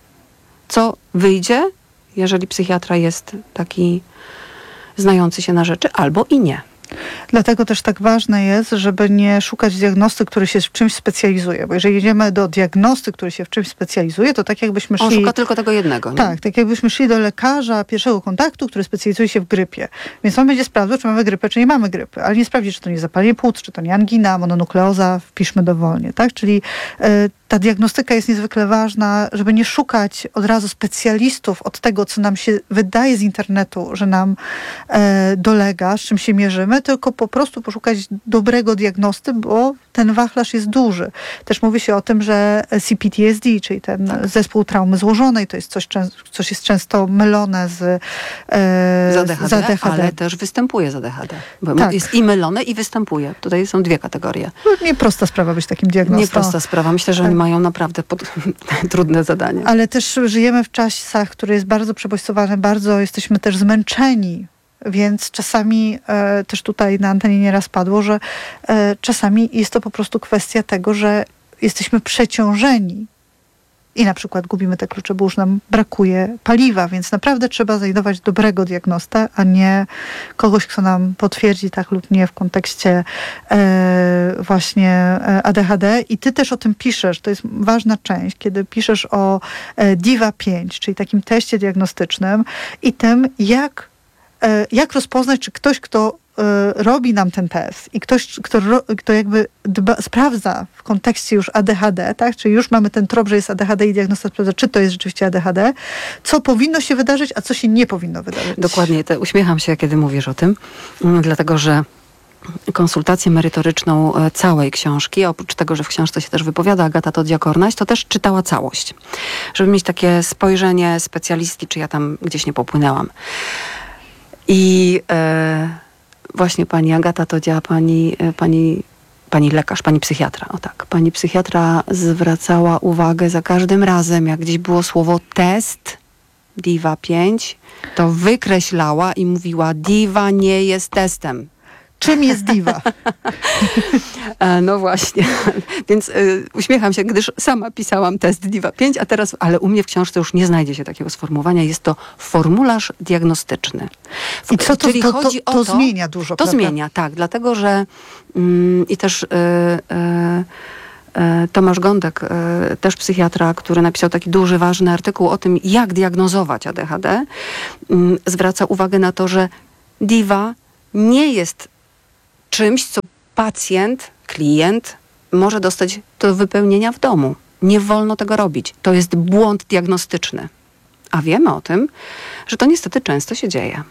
Co wyjdzie, jeżeli psychiatra jest taki znający się na rzeczy, albo i nie. Dlatego też tak ważne jest, żeby nie szukać diagnosty, który się w czymś specjalizuje. Bo jeżeli jedziemy do diagnosty, który się w czymś specjalizuje, to tak jakbyśmy szli... On szuka tylko tego jednego, nie? Tak, tak jakbyśmy szli do lekarza pierwszego kontaktu, który specjalizuje się w grypie. Więc on będzie sprawdzał, czy mamy grypę, czy nie mamy grypy. Ale nie sprawdzi, czy to nie zapalenie płuc, czy to nie angina, mononukleoza, wpiszmy dowolnie, tak? Czyli y, ta diagnostyka jest niezwykle ważna, żeby nie szukać od razu specjalistów od tego, co nam się wydaje z internetu, że nam e, dolega, z czym się mierzymy, tylko po prostu poszukać dobrego diagnosty, bo ten wachlarz jest duży. Też mówi się o tym, że C P T S D, czyli ten tak. zespół traumy złożonej, to jest coś, coś jest często mylone z, e, z A D H D, z A D H D, ale też występuje z A D H D. Bo tak. Jest i mylone, i występuje. Tutaj są dwie kategorie. No, nie prosta sprawa być takim diagnostą. Nie prosta sprawa. Myślę, że oni mają naprawdę pod... trudne zadanie. Ale też żyjemy w czasach, który jest bardzo przebodźcowany, bardzo jesteśmy też zmęczeni. Więc czasami, e, też tutaj na antenie nieraz padło, że e, czasami jest to po prostu kwestia tego, że jesteśmy przeciążeni i na przykład gubimy te klucze, bo już nam brakuje paliwa, więc naprawdę trzeba znajdować dobrego diagnostę, a nie kogoś, kto nam potwierdzi tak lub nie w kontekście e, właśnie A D H D. I ty też o tym piszesz, to jest ważna część, kiedy piszesz o e, DIVA pięć, czyli takim teście diagnostycznym i tym, jak jak rozpoznać, czy ktoś, kto y, robi nam ten test i ktoś, kto, kto jakby dba, sprawdza w kontekście już A D H D, tak? Czyli już mamy ten trop, że jest A D H D i diagnosta sprawdza, czy to jest rzeczywiście A D H D, co powinno się wydarzyć, a co się nie powinno wydarzyć. Dokładnie. To uśmiecham się, kiedy mówisz o tym, dlatego że konsultację merytoryczną całej książki, oprócz tego, że w książce się też wypowiada Agata Todzia-Kornaś, to też czytała całość, żeby mieć takie spojrzenie specjalistki, czy ja tam gdzieś nie popłynęłam. I e, właśnie pani Agata Todzia, pani, e, pani, pani lekarz, pani psychiatra, o tak, pani psychiatra zwracała uwagę za każdym razem, jak gdzieś było słowo test, DIVA pięć, to wykreślała i mówiła, DIVA nie jest testem. Czym jest diwa? E, no właśnie, więc y, uśmiecham się, gdyż sama pisałam test Diva pięć, a teraz, ale u mnie w książce już nie znajdzie się takiego sformułowania. Jest to formularz diagnostyczny. I co to, Czyli to, chodzi to, o to to, zmienia dużo, To prawda? zmienia, tak, dlatego że mm, i też y, y, Tomasz Gądek, też psychiatra, który napisał taki duży, ważny artykuł o tym, jak diagnozować A D H D, zwraca uwagę na to, że diva nie jest czymś, co pacjent, klient może dostać do wypełnienia w domu. Nie wolno tego robić. To jest błąd diagnostyczny. A wiemy o tym, że to niestety często się dzieje.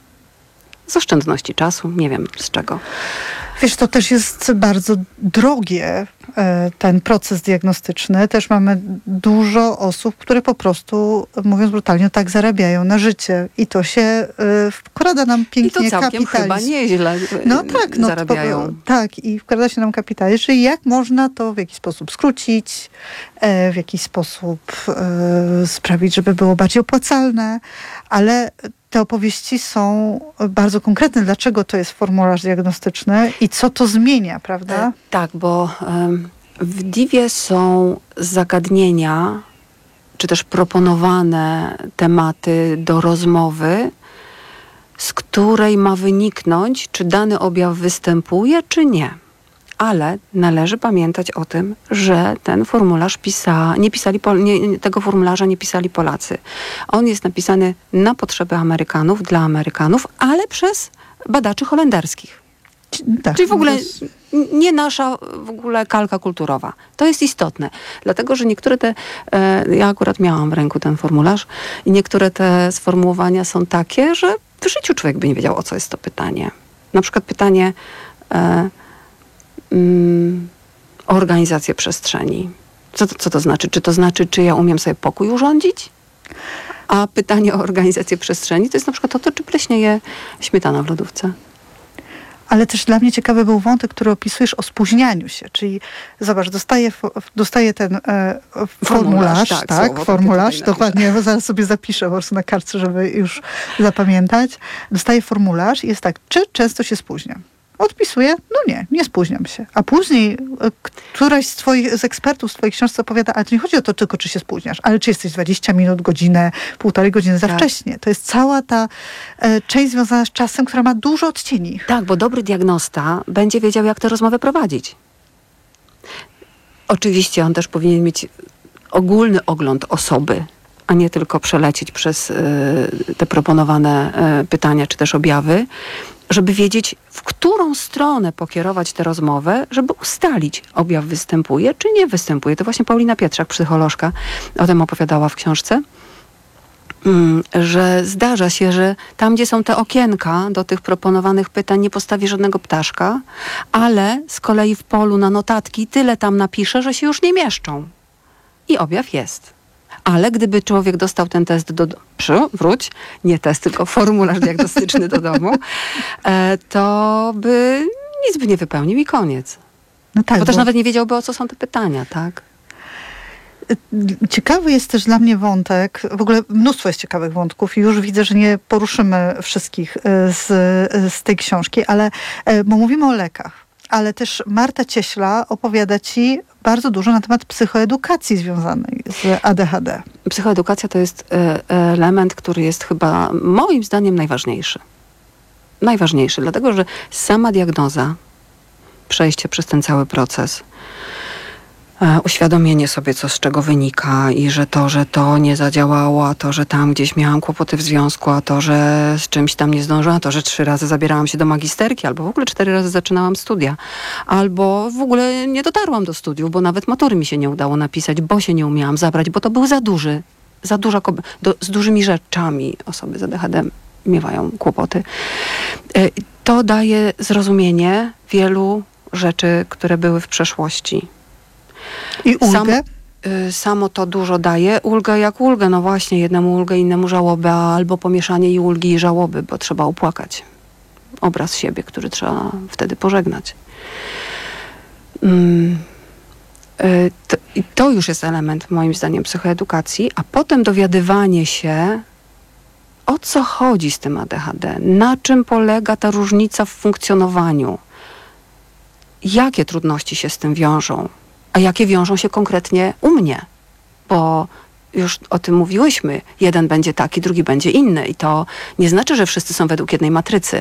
Z oszczędności czasu, nie wiem z czego. Wiesz, to też jest bardzo drogie, ten proces diagnostyczny. Też mamy dużo osób, które po prostu, mówiąc brutalnie, tak zarabiają na życie. I to się wkrada nam pięknie I to całkiem kapitalizm. chyba nieźle no tak, no, zarabiają. Po, tak, i wkrada się nam kapitalizm, czyli jak można to w jakiś sposób skrócić, w jakiś sposób sprawić, żeby było bardziej opłacalne, ale te opowieści są bardzo konkretne. Dlaczego to jest formularz diagnostyczny i co to zmienia, prawda? E, tak, bo um, w Divie są zagadnienia, czy też proponowane tematy do rozmowy, z której ma wyniknąć, czy dany objaw występuje, czy nie. Ale należy pamiętać o tym, że ten formularz pisa, nie pisali, nie, tego formularza nie pisali Polacy. On jest napisany na potrzeby Amerykanów, dla Amerykanów, ale przez badaczy holenderskich. Tak, Czyli w ogóle jest... nie nasza w ogóle kalka kulturowa. To jest istotne. Dlatego, że niektóre te, e, ja akurat miałam w ręku ten formularz i niektóre te sformułowania są takie, że w życiu człowiek by nie wiedział, o co jest to pytanie. Na przykład pytanie e, mm, o organizację przestrzeni. Co to, co to znaczy? Czy to znaczy, czy ja umiem sobie pokój urządzić? A pytanie o organizację przestrzeni to jest na przykład o to, czy pleśnieje śmietana w lodówce. Ale też dla mnie ciekawy był wątek, który opisujesz o spóźnianiu się. Czyli zobacz, dostaję, dostaję ten e, formularz, Formularz, tak, tak, słowo formularz, takie tutaj dokładnie, bo zaraz sobie zapiszę po prostu na kartce, żeby już zapamiętać. Dostaję formularz i jest tak, czy często się spóźniam? Odpisuję, no nie, nie spóźniam się. A później e, któraś z twoich, z ekspertów z twojej książce opowiada, ale to nie chodzi o to tylko, czy się spóźniasz, ale czy jesteś dwadzieścia minut, godzinę, półtorej godziny za tak. wcześnie. To jest cała ta e, część związana z czasem, która ma dużo odcieni. Tak, bo dobry diagnosta będzie wiedział, jak tę rozmowę prowadzić. Oczywiście on też powinien mieć ogólny ogląd osoby, a nie tylko przelecieć przez y, te proponowane y, pytania czy też objawy, żeby wiedzieć, w którą stronę pokierować tę rozmowę, żeby ustalić, objaw występuje, czy nie występuje. To właśnie Paulina Pietrzak, psycholożka, o tym opowiadała w książce, że zdarza się, że tam, gdzie są te okienka do tych proponowanych pytań, nie postawi żadnego ptaszka, ale z kolei w polu na notatki tyle tam napisze, że się już nie mieszczą. I objaw jest. Ale gdyby człowiek dostał ten test do... Przy, wróć, nie test, tylko formularz diagnostyczny do domu, to by nic by nie wypełnił i koniec. No tak, bo, bo też bo... nawet nie wiedziałby, o co są te pytania, tak? Ciekawy jest też dla mnie wątek, w ogóle mnóstwo jest ciekawych wątków i już widzę, że nie poruszymy wszystkich z, z tej książki, ale bo mówimy o lekach, ale też Marta Cieśla opowiada ci bardzo dużo na temat psychoedukacji związanej z A D H D. Psychoedukacja to jest element, który jest chyba moim zdaniem najważniejszy. Najważniejszy, dlatego że sama diagnoza, przejście przez ten cały proces, uświadomienie sobie, co z czego wynika i że to, że to nie zadziałało, a to, że tam gdzieś miałam kłopoty w związku, a to, że z czymś tam nie zdążyłam, a to, że trzy razy zabierałam się do magisterki, albo w ogóle cztery razy zaczynałam studia, albo w ogóle nie dotarłam do studiów, bo nawet matury mi się nie udało napisać, bo się nie umiałam zabrać, bo to był za duży, za duża kob- do, z dużymi rzeczami osoby z A D H D miewają kłopoty. To daje zrozumienie wielu rzeczy, które były w przeszłości. I ulgę? Samo, y, samo to dużo daje. Ulgę jak ulgę. No właśnie, jednemu ulgę, innemu żałobę, albo pomieszanie i ulgi i żałoby, bo trzeba opłakać obraz siebie, który trzeba wtedy pożegnać. Mm, y, to, I to już jest element, moim zdaniem, psychoedukacji, a potem dowiadywanie się o co chodzi z tym A D H D, na czym polega ta różnica w funkcjonowaniu, jakie trudności się z tym wiążą, a jakie wiążą się konkretnie u mnie, bo już o tym mówiłyśmy, jeden będzie taki, drugi będzie inny i to nie znaczy, że wszyscy są według jednej matrycy.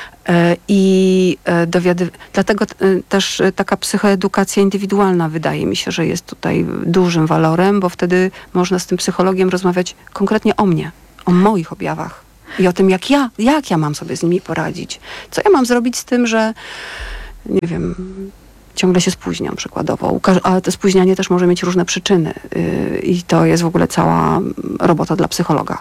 I dowiady... dlatego też taka psychoedukacja indywidualna wydaje mi się, że jest tutaj dużym walorem, bo wtedy można z tym psychologiem rozmawiać konkretnie o mnie, o moich objawach i o tym, jak ja, jak ja mam sobie z nimi poradzić. Co ja mam zrobić z tym, że nie wiem, ciągle się spóźniam przykładowo, ale to spóźnianie też może mieć różne przyczyny i to jest w ogóle cała robota dla psychologa.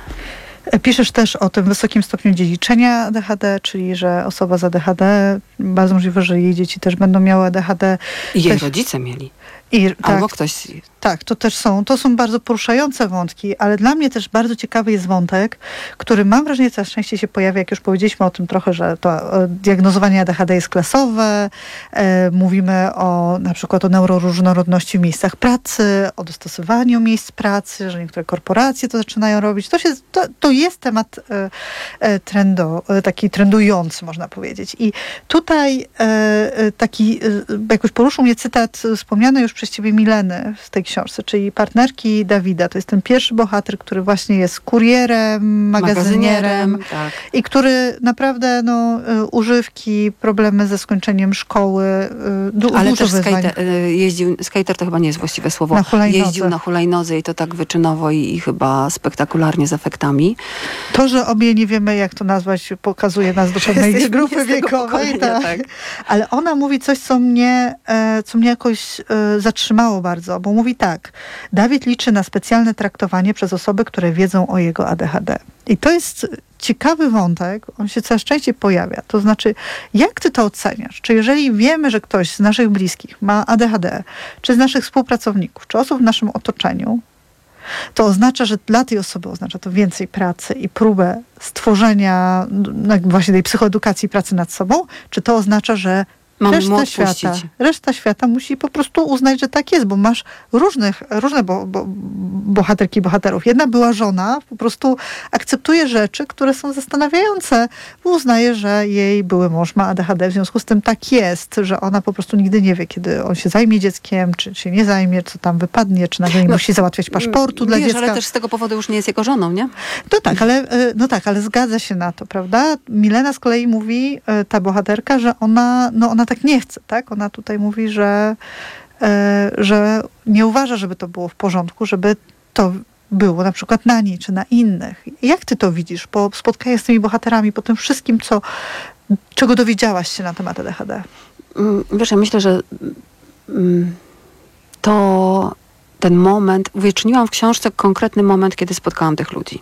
Piszesz też o tym wysokim stopniu dziedziczenia A D H D, czyli że osoba z A D H D, bardzo możliwe, że jej dzieci też będą miały A D H D. I jej też... rodzice mieli. I, Albo tak, ktoś... Tak, to też są, to są bardzo poruszające wątki, ale dla mnie też bardzo ciekawy jest wątek, który mam wrażenie coraz częściej się pojawia, jak już powiedzieliśmy o tym trochę, że to e, diagnozowanie A D H D jest klasowe, e, mówimy o na przykład o neuroróżnorodności w miejscach pracy, o dostosowaniu miejsc pracy, że niektóre korporacje to zaczynają robić. To, się, to, to jest temat e, e, trendo, e, taki trendujący, można powiedzieć. I tutaj e, taki, e, jakoś poruszył mnie cytat wspomniany już przez ciebie Mileny w tej książce, czyli partnerki Dawida. To jest ten pierwszy bohater, który właśnie jest kurierem, magazynierem, magazynierem tak. I który naprawdę no, używki, problemy ze skończeniem szkoły, du- Ale dużo też wyzwań. skater, jeździł, skater to chyba nie jest właściwe słowo. Na hulajnodze. Jeździł na hulajnodze i to tak wyczynowo i, i chyba spektakularnie z efektami. To, że obie nie wiemy, jak to nazwać, pokazuje nas do pewnej grupy wiekowej. Tak. Tak. Ale ona mówi coś, co mnie, co mnie jakoś zatrzymało bardzo, bo mówi tak, Dawid liczy na specjalne traktowanie przez osoby, które wiedzą o jego A D H D. I to jest ciekawy wątek, on się coraz częściej pojawia. To znaczy, jak ty to oceniasz? Czy jeżeli wiemy, że ktoś z naszych bliskich ma A D H D, czy z naszych współpracowników, czy osób w naszym otoczeniu, to oznacza, że dla tej osoby oznacza to więcej pracy i próbę stworzenia no, właśnie tej psychoedukacji, pracy nad sobą, czy to oznacza, że Mam reszta świata, reszta świata musi po prostu uznać, że tak jest, bo masz różnych, różne bo, bo, bohaterki, bohaterów. Jedna była żona, po prostu akceptuje rzeczy, które są zastanawiające, bo uznaje, że jej były mąż ma A D H D, w związku z tym tak jest, że ona po prostu nigdy nie wie, kiedy on się zajmie dzieckiem, czy się nie zajmie, co tam wypadnie, czy nagle nie no, musi załatwiać paszportu wiesz, dla dziecka. Ale też z tego powodu już nie jest jego żoną, nie? No tak, ale, no tak, ale zgadza się na to, prawda? Milena z kolei mówi, ta bohaterka, że ona, no ona tak nie chce, tak? Ona tutaj mówi, że, e, że nie uważa, żeby to było w porządku, żeby to było na przykład na niej, czy na innych. Jak ty to widzisz po spotkaniu z tymi bohaterami, po tym wszystkim, co, czego dowiedziałaś się na temat A D H D? Wiesz, ja myślę, że to ten moment, wyczyniłam w książce konkretny moment, kiedy spotkałam tych ludzi.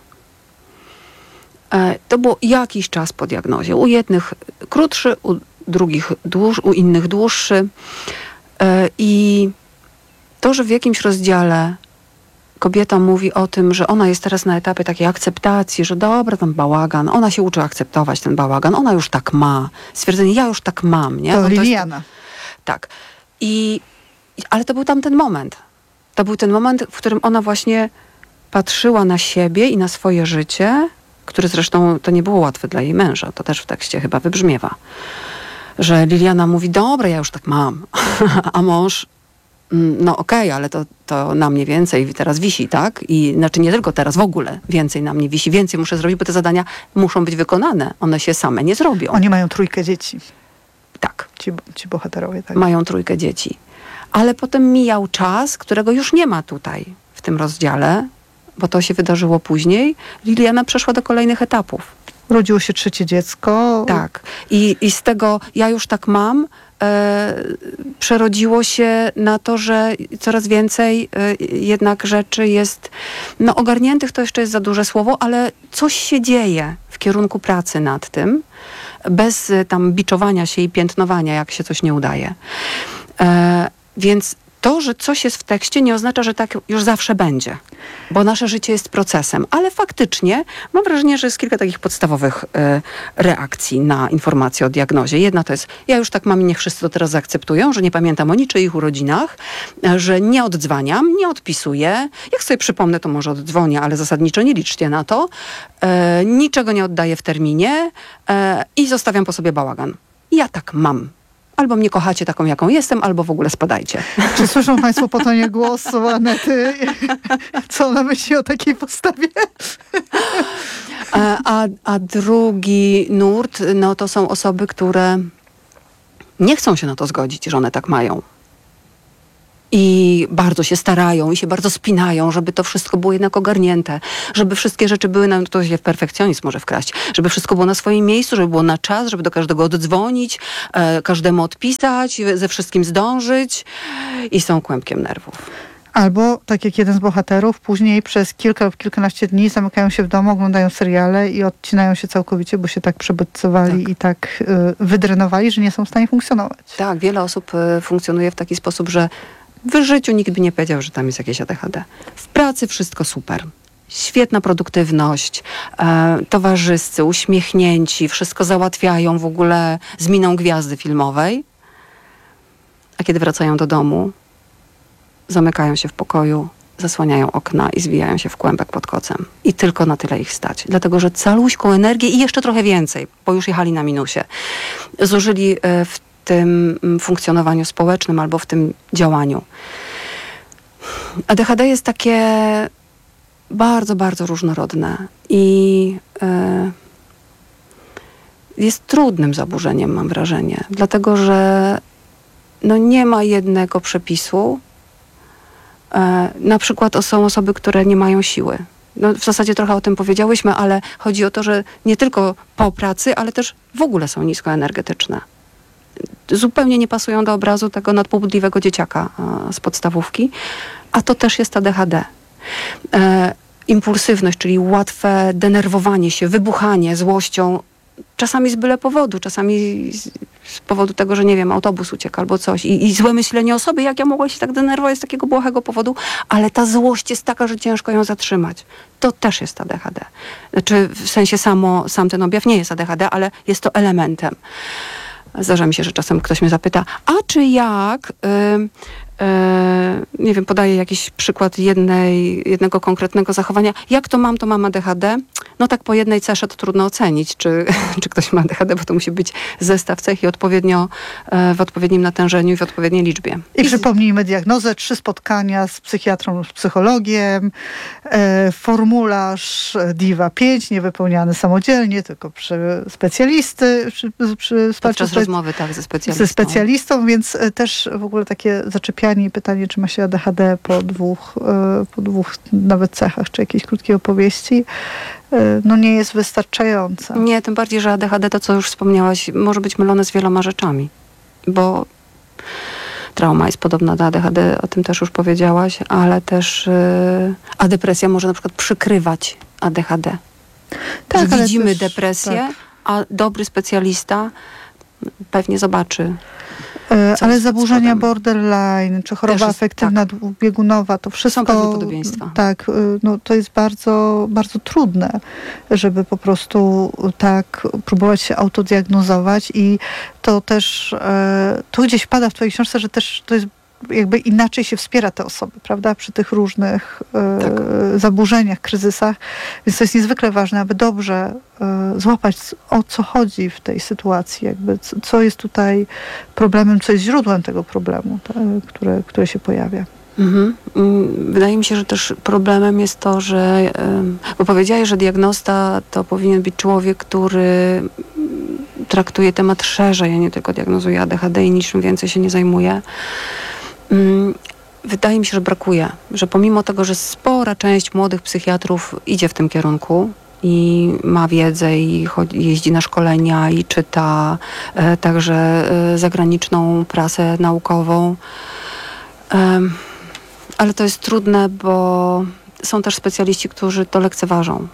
To było jakiś czas po diagnozie. U jednych krótszy, u drugich dłuż, u innych dłuższy. I to, że w jakimś rozdziale kobieta mówi o tym, że ona jest teraz na etapie takiej akceptacji, że dobra, ten bałagan, ona się uczy akceptować ten bałagan, ona już tak ma. Stwierdzenie, ja już tak mam, nie? To no, Liliana. To jest, tak. I, ale to był tam ten moment. To był ten moment, w którym ona właśnie patrzyła na siebie i na swoje życie, które zresztą to nie było łatwe dla jej męża. To też w tekście chyba wybrzmiewa. Że Liliana mówi, dobra, ja już tak mam. A mąż, no okej, okay, ale to, to na mnie więcej teraz wisi, tak? I znaczy nie tylko teraz, w ogóle więcej na mnie wisi, więcej muszę zrobić, bo te zadania muszą być wykonane. One się same nie zrobią. Oni mają trójkę dzieci. Tak. Ci, ci bohaterowie, tak. Mają trójkę dzieci. Ale potem mijał czas, którego już nie ma tutaj, w tym rozdziale, bo to się wydarzyło później. Liliana przeszła do kolejnych etapów. Urodziło się trzecie dziecko. Tak. I, i z tego ja już tak mam, e, przerodziło się na to, że coraz więcej e, jednak rzeczy jest, no ogarniętych to jeszcze jest za duże słowo, ale coś się dzieje w kierunku pracy nad tym, bez e, tam biczowania się i piętnowania, jak się coś nie udaje. E, więc to, że coś jest w tekście, nie oznacza, że tak już zawsze będzie, bo nasze życie jest procesem, ale faktycznie mam wrażenie, że jest kilka takich podstawowych e, reakcji na informacje o diagnozie. Jedna to jest, ja już tak mam i niech wszyscy to teraz zaakceptują, że nie pamiętam o niczyich urodzinach, e, że nie oddzwaniam, nie odpisuję. Jak sobie przypomnę, to może oddzwonię, ale zasadniczo nie liczcie na to. E, niczego nie oddaję w terminie e, i zostawiam po sobie bałagan. Ja tak mam. Albo mnie kochacie taką, jaką jestem, albo w ogóle spadajcie. Czy słyszą państwo po tonie głosu Anety, co ona myśli o takiej postawie? A, a, a drugi nurt, no to są osoby, które nie chcą się na to zgodzić, że one tak mają. I bardzo się starają i się bardzo spinają, żeby to wszystko było jednak ogarnięte, żeby wszystkie rzeczy były, no to się w perfekcjonizm może wkraść, żeby wszystko było na swoim miejscu, żeby było na czas, żeby do każdego oddzwonić, e, każdemu odpisać, ze wszystkim zdążyć i są kłębkiem nerwów. Albo, tak jak jeden z bohaterów, później przez kilka lub kilkanaście dni zamykają się w domu, oglądają seriale i odcinają się całkowicie, bo się tak przebodźcowali tak. i tak y, wydrenowali, że nie są w stanie funkcjonować. Tak, wiele osób y, funkcjonuje w taki sposób, że w życiu nikt by nie powiedział, że tam jest jakieś A D H D. W pracy wszystko super. Świetna produktywność, e, towarzyscy, uśmiechnięci, wszystko załatwiają w ogóle z miną gwiazdy filmowej. A kiedy wracają do domu, zamykają się w pokoju, zasłaniają okna i zwijają się w kłębek pod kocem. I tylko na tyle ich stać. Dlatego, że caluśką energię i jeszcze trochę więcej, bo już jechali na minusie, zużyli e, w tym funkcjonowaniu społecznym albo w tym działaniu. A D H D jest takie bardzo, bardzo różnorodne i e, jest trudnym zaburzeniem, mam wrażenie. Dlatego, że no nie ma jednego przepisu. E, na przykład są osoby, które nie mają siły. No, w zasadzie trochę o tym powiedziałyśmy, ale chodzi o to, że nie tylko po pracy, ale też w ogóle są niskoenergetyczne. Zupełnie nie pasują do obrazu tego nadpobudliwego dzieciaka a, z podstawówki, a to też jest A D H D. E, impulsywność, czyli łatwe denerwowanie się, wybuchanie złością, czasami z byle powodu, czasami z, z powodu tego, że nie wiem, autobus uciekł albo coś I, i złe myślenie o sobie, jak ja mogła się tak denerwować z takiego błahego powodu, ale ta złość jest taka, że ciężko ją zatrzymać. To też jest A D H D. Znaczy w sensie samo, sam ten objaw nie jest A D H D, ale jest to elementem. Zdarza mi się, że czasem ktoś mnie zapyta, a czy jak, yy, yy, nie wiem, podaję jakiś przykład jednej, jednego konkretnego zachowania, jak to mam, to mam A D H D? No tak po jednej cesze to trudno ocenić, czy, czy ktoś ma A D H D, bo to musi być zestaw cech i odpowiednio, yy, w odpowiednim natężeniu i w odpowiedniej liczbie. I, I przypomnijmy diagnozę, trzy spotkania z psychiatrą, z psychologiem, e, formularz Diva pięć, niewypełniany samodzielnie, tylko przy specjalisty, przy, przy Podczas spe... rozmowy, tak, ze specjalistą. Ze specjalistą, więc też w ogóle takie zaczepianie i pytanie, czy ma się A D H D po dwóch, e, po dwóch nawet cechach, czy jakiejś krótkiej opowieści, e, no nie jest wystarczające. Nie, tym bardziej, że A D H D, to co już wspomniałaś, może być mylone z wieloma rzeczami, bo trauma jest podobna do A D H D, o tym też już powiedziałaś, ale też yy, a depresja może na przykład przykrywać A D H D. Tak, że widzimy też depresję, tak. A dobry specjalista pewnie zobaczy. E, ale zaburzenia borderline, czy choroba jest, afektywna tak. dwubiegunowa, to wszystko... Są pewne podobieństwa. Tak, no to jest bardzo, bardzo trudne, żeby po prostu tak próbować się autodiagnozować i to też, e, tu gdzieś pada w twojej książce, że też to jest jakby inaczej się wspiera te osoby, prawda, przy tych różnych e, tak. zaburzeniach, kryzysach. Więc to jest niezwykle ważne, aby dobrze e, złapać, o co chodzi w tej sytuacji, jakby co, co jest tutaj problemem, co jest źródłem tego problemu, te, które, które się pojawia. Mhm. Wydaje mi się, że też problemem jest to, że, bo powiedziałeś, że diagnosta to powinien być człowiek, który traktuje temat szerzej, a nie tylko diagnozuje A D H D i niczym więcej się nie zajmuje. Wydaje mi się, że brakuje, że pomimo tego, że spora część młodych psychiatrów idzie w tym kierunku i ma wiedzę i chodzi, jeździ na szkolenia i czyta e, także e, zagraniczną prasę naukową, e, ale to jest trudne, bo są też specjaliści, którzy to lekceważą.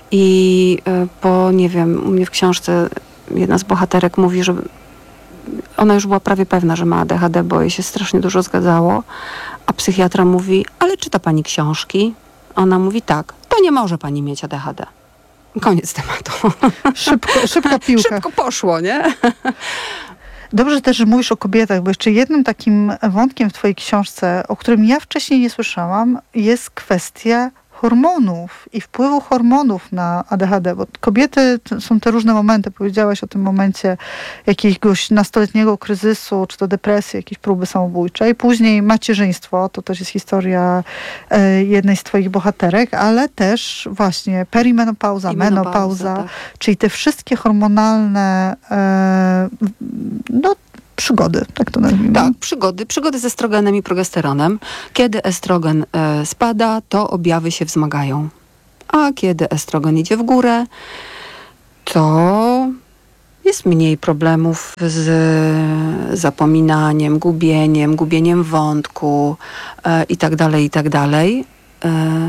I e, po, nie wiem, u mnie w książce jedna z bohaterek mówi, że ona już była prawie pewna, że ma A D H D, bo jej się strasznie dużo zgadzało. A psychiatra mówi, ale czyta pani książki? Ona mówi, tak, to nie może pani mieć A D H D. Koniec tematu. Szybko, szybka piłka. Szybko poszło, nie? Dobrze też, że mówisz o kobietach, bo jeszcze jednym takim wątkiem w twojej książce, o którym ja wcześniej nie słyszałam, jest kwestia hormonów i wpływu hormonów na A D H D, bo kobiety, to są te różne momenty, powiedziałaś o tym momencie jakiegoś nastoletniego kryzysu, czy to depresji, jakieś próby samobójczej, później macierzyństwo, to też jest historia e, jednej z twoich bohaterek, ale też właśnie perimenopauza, I menopauza, menopauza, tak. czyli te wszystkie hormonalne e, no przygody, tak to nazwijmy. Tak, przygody. Przygody z estrogenem i progesteronem. Kiedy estrogen e, spada, to objawy się wzmagają. A kiedy estrogen idzie w górę, to jest mniej problemów z zapominaniem, gubieniem, gubieniem wątku e, i tak dalej, i tak dalej. E,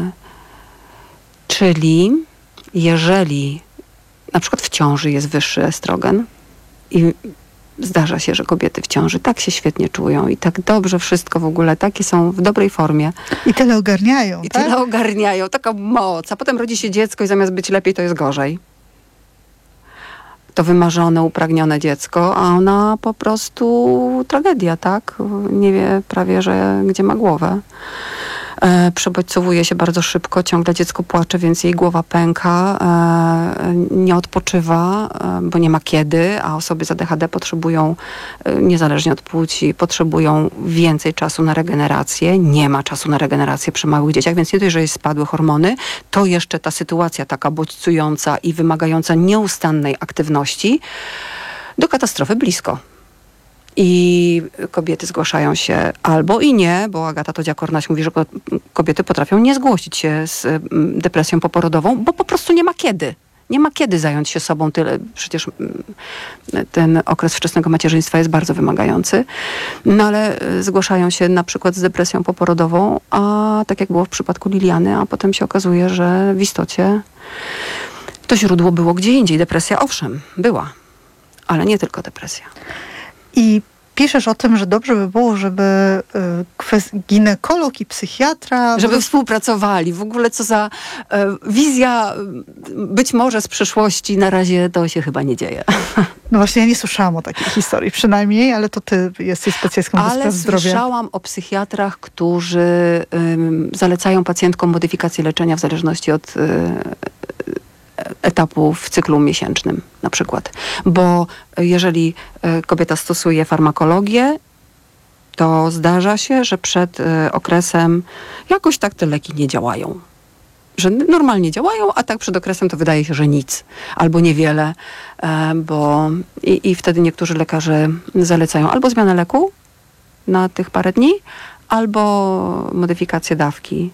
czyli jeżeli na przykład w ciąży jest wyższy estrogen i zdarza się, że kobiety w ciąży tak się świetnie czują i tak dobrze wszystko w ogóle, takie są w dobrej formie. I tyle ogarniają, I tak? tyle ogarniają, taka moc. A potem rodzi się dziecko i zamiast być lepiej, to jest gorzej. To wymarzone, upragnione dziecko, a ona po prostu tragedia, tak? Nie wie prawie, że gdzie ma głowę. E, przebodźcowuje się bardzo szybko, ciągle dziecko płacze, więc jej głowa pęka, e, nie odpoczywa, e, bo nie ma kiedy, a osoby z A D H D potrzebują, e, niezależnie od płci, potrzebują więcej czasu na regenerację. Nie ma czasu na regenerację przy małych dzieciach, więc nie dość, że jest spadły hormony, to jeszcze ta sytuacja taka bodźcująca i wymagająca nieustannej aktywności do katastrofy blisko. I kobiety zgłaszają się albo i nie, bo Agata Todzia-Kornaś mówi, że kobiety potrafią nie zgłosić się z depresją poporodową, bo po prostu nie ma kiedy. Nie ma kiedy zająć się sobą tyle. Przecież ten okres wczesnego macierzyństwa jest bardzo wymagający. No ale zgłaszają się na przykład z depresją poporodową, a tak jak było w przypadku Liliany, a potem się okazuje, że w istocie to źródło było gdzie indziej. Depresja owszem, była, ale nie tylko depresja. I piszesz o tym, że dobrze by było, żeby kwest- ginekolog i psychiatra... Żeby współpracowali. W ogóle co za e, wizja być może z przyszłości. Na razie to się chyba nie dzieje. No właśnie, ja nie słyszałam o takiej historii przynajmniej, ale to ty jesteś specjalistką do spraw zdrowia. Ale słyszałam o psychiatrach, którzy ym, zalecają pacjentkom modyfikację leczenia w zależności od y, etapu w cyklu miesięcznym na przykład. Bo jeżeli y, kobieta stosuje farmakologię, to zdarza się, że przed y, okresem jakoś tak te leki nie działają. Że normalnie działają, a tak przed okresem to wydaje się, że nic. Albo niewiele. E, bo i, i wtedy niektórzy lekarze zalecają albo zmianę leku na tych parę dni, albo modyfikację dawki.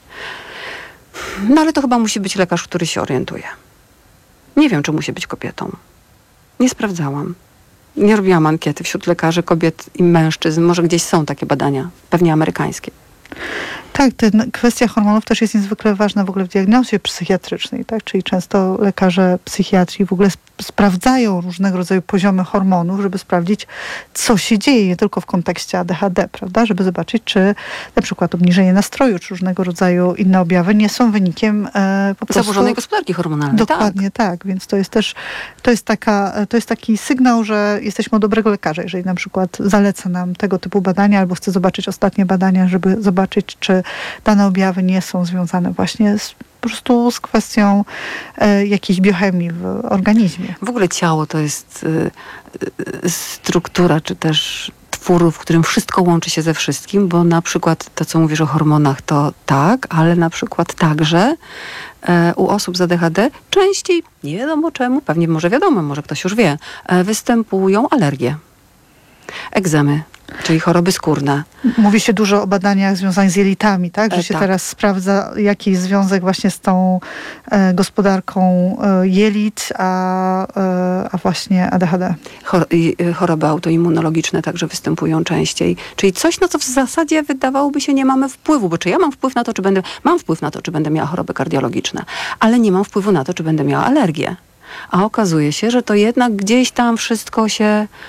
No ale to chyba musi być lekarz, który się orientuje. Nie wiem, czy musi być kobietą. Nie sprawdzałam. Nie robiłam ankiety wśród lekarzy, kobiet i mężczyzn. Może gdzieś są takie badania, pewnie amerykańskie. Tak, ten, kwestia hormonów też jest niezwykle ważna w ogóle w diagnozie psychiatrycznej, tak? Czyli często lekarze psychiatrii w ogóle sp- sprawdzają różnego rodzaju poziomy hormonów, żeby sprawdzić, co się dzieje, nie tylko w kontekście A D H D, prawda? Żeby zobaczyć, czy na przykład obniżenie nastroju, czy różnego rodzaju inne objawy nie są wynikiem e, po prostu... Zaburzonej gospodarki hormonalnej. Dokładnie tak. tak, więc to jest też, to jest, taka, to jest taki sygnał, że jesteśmy u dobrego lekarza, jeżeli na przykład zaleca nam tego typu badania, albo chce zobaczyć ostatnie badania, żeby zobaczyć, czy dane objawy nie są związane właśnie z, po prostu z kwestią e, jakiejś biochemii w organizmie. W ogóle ciało to jest y, y, struktura, czy też twór, w którym wszystko łączy się ze wszystkim, bo na przykład to, co mówisz o hormonach, to tak, ale na przykład także e, u osób z A D H D częściej, nie wiadomo czemu, pewnie może wiadomo, może ktoś już wie, e, występują alergie, egzemy, czyli choroby skórne. Mówi się dużo o badaniach związanych z jelitami, tak? Że E, się tak. teraz sprawdza, jaki jest związek właśnie z tą e, gospodarką e, jelit, a, e, a właśnie A D H D. Chor- y, choroby autoimmunologiczne także występują częściej. Czyli coś, na co w zasadzie wydawałoby się nie mamy wpływu, bo czy ja mam wpływ na to, czy będę, mam wpływ na to, czy będę miała choroby kardiologiczne, ale nie mam wpływu na to, czy będę miała alergię. A okazuje się, że to jednak gdzieś tam wszystko się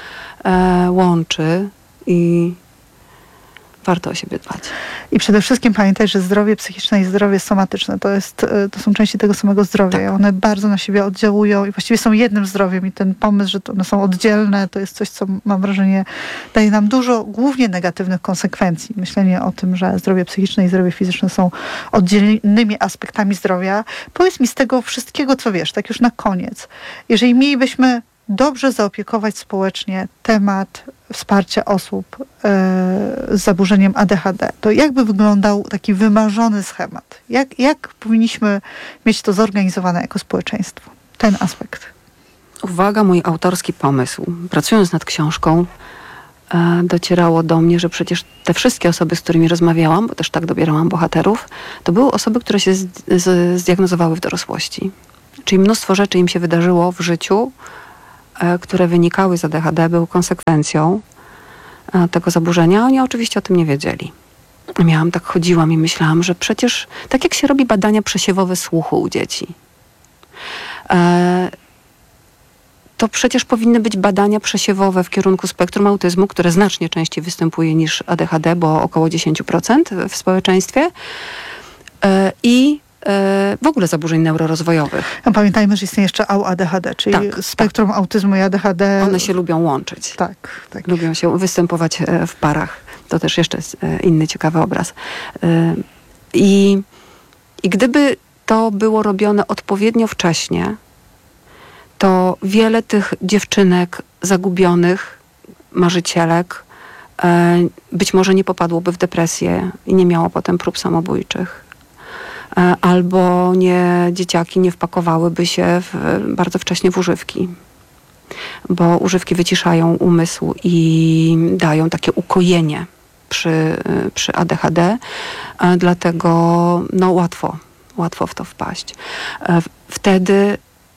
e, łączy i warto o siebie dbać. I przede wszystkim pamiętaj, że zdrowie psychiczne i zdrowie somatyczne to, jest, to są części tego samego zdrowia. Tak. I one bardzo na siebie oddziałują i właściwie są jednym zdrowiem. I ten pomysł, że to one są oddzielne, to jest coś, co mam wrażenie daje nam dużo głównie negatywnych konsekwencji. Myślenie o tym, że zdrowie psychiczne i zdrowie fizyczne są oddzielnymi aspektami zdrowia. Powiedz mi z tego wszystkiego, co wiesz, tak już na koniec. Jeżeli mielibyśmy dobrze zaopiekować społecznie temat wsparcia osób e, z zaburzeniem A D H D, to jak by wyglądał taki wymarzony schemat? Jak, jak powinniśmy mieć to zorganizowane jako społeczeństwo? Ten aspekt. Uwaga, mój autorski pomysł. Pracując nad książką, e, docierało do mnie, że przecież te wszystkie osoby, z którymi rozmawiałam, bo też tak dobierałam bohaterów, to były osoby, które się z, z, zdiagnozowały w dorosłości. Czyli mnóstwo rzeczy im się wydarzyło w życiu, które wynikały z A D H D, były konsekwencją tego zaburzenia. Oni oczywiście o tym nie wiedzieli. Miałam, tak chodziłam i myślałam, że przecież tak jak się robi badania przesiewowe słuchu u dzieci, to przecież powinny być badania przesiewowe w kierunku spektrum autyzmu, które znacznie częściej występuje niż A D H D, bo około dziesięć procent w społeczeństwie. I w ogóle zaburzeń neurorozwojowych. No, pamiętajmy, że istnieje jeszcze A U A D H D, czyli tak, spektrum tak. autyzmu i A D H D. One się lubią łączyć. Tak, tak. Lubią się występować w parach. To też jeszcze jest inny ciekawy obraz. I, i gdyby to było robione odpowiednio wcześnie, to wiele tych dziewczynek zagubionych, marzycielek, być może nie popadłoby w depresję i nie miało potem prób samobójczych. Albo nie, dzieciaki nie wpakowałyby się w, bardzo wcześnie w używki. Bo używki wyciszają umysł i dają takie ukojenie przy, przy A D H D. Dlatego no, łatwo, łatwo w to wpaść. Wtedy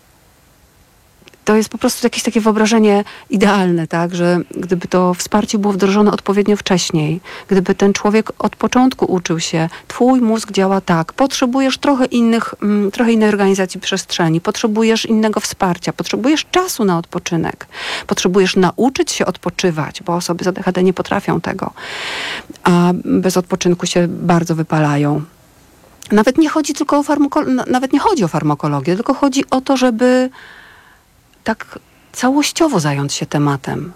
to jest po prostu jakieś takie wyobrażenie idealne, tak, że gdyby to wsparcie było wdrożone odpowiednio wcześniej, gdyby ten człowiek od początku uczył się, twój mózg działa tak, potrzebujesz trochę innych, mm, trochę innej organizacji przestrzeni, potrzebujesz innego wsparcia, potrzebujesz czasu na odpoczynek, potrzebujesz nauczyć się odpoczywać, bo osoby z A D H D nie potrafią tego, a bez odpoczynku się bardzo wypalają. Nawet nie chodzi tylko o farmakologię, nawet nie chodzi o farmakologię, tylko chodzi o to, żeby tak całościowo zająć się tematem.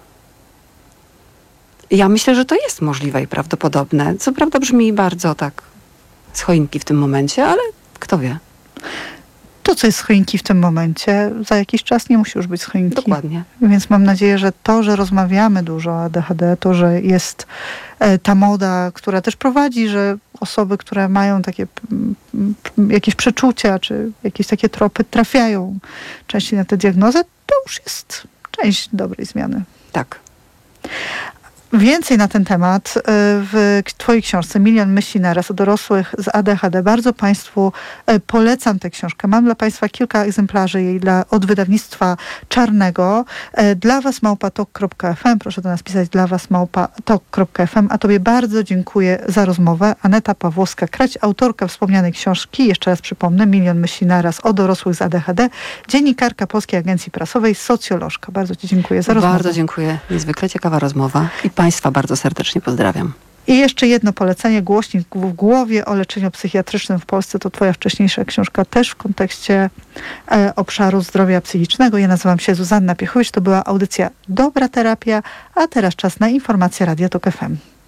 Ja myślę, że to jest możliwe i prawdopodobne. Co prawda brzmi bardzo tak z choinki w tym momencie, ale kto wie. To, co jest z choinki w tym momencie, za jakiś czas nie musi już być z choinki. Dokładnie. Więc mam nadzieję, że to, że rozmawiamy dużo o A D H D, to, że jest ta moda, która też prowadzi, że osoby, które mają takie jakieś przeczucia, czy jakieś takie tropy, trafiają częściej na tę diagnozę, to już jest część dobrej zmiany. Tak. Więcej na ten temat w twojej książce Milion myśli naraz o dorosłych z A D H D. Bardzo Państwu polecam tę książkę. Mam dla Państwa kilka egzemplarzy jej dla, od wydawnictwa Czarnego. Dla Was małpa tok kropka f m. Proszę do nas pisać dla Was małpa tok kropka f m. A Tobie bardzo dziękuję za rozmowę. Aneta Pawłowska-Krać, autorka wspomnianej książki. Jeszcze raz przypomnę, Milion myśli naraz o dorosłych z A D H D. Dziennikarka Polskiej Agencji Prasowej, socjolożka. Bardzo Ci dziękuję za rozmowę. Bardzo dziękuję. Niezwykle ciekawa rozmowa. I Państwa bardzo serdecznie pozdrawiam. I jeszcze jedno polecenie, Głośnik w głowie o leczeniu psychiatrycznym w Polsce. To twoja wcześniejsza książka też w kontekście e, obszaru zdrowia psychicznego. Ja nazywam się Zuzanna Piechowicz. To była audycja Dobra Terapia, a teraz czas na informacje Radia Tok F M.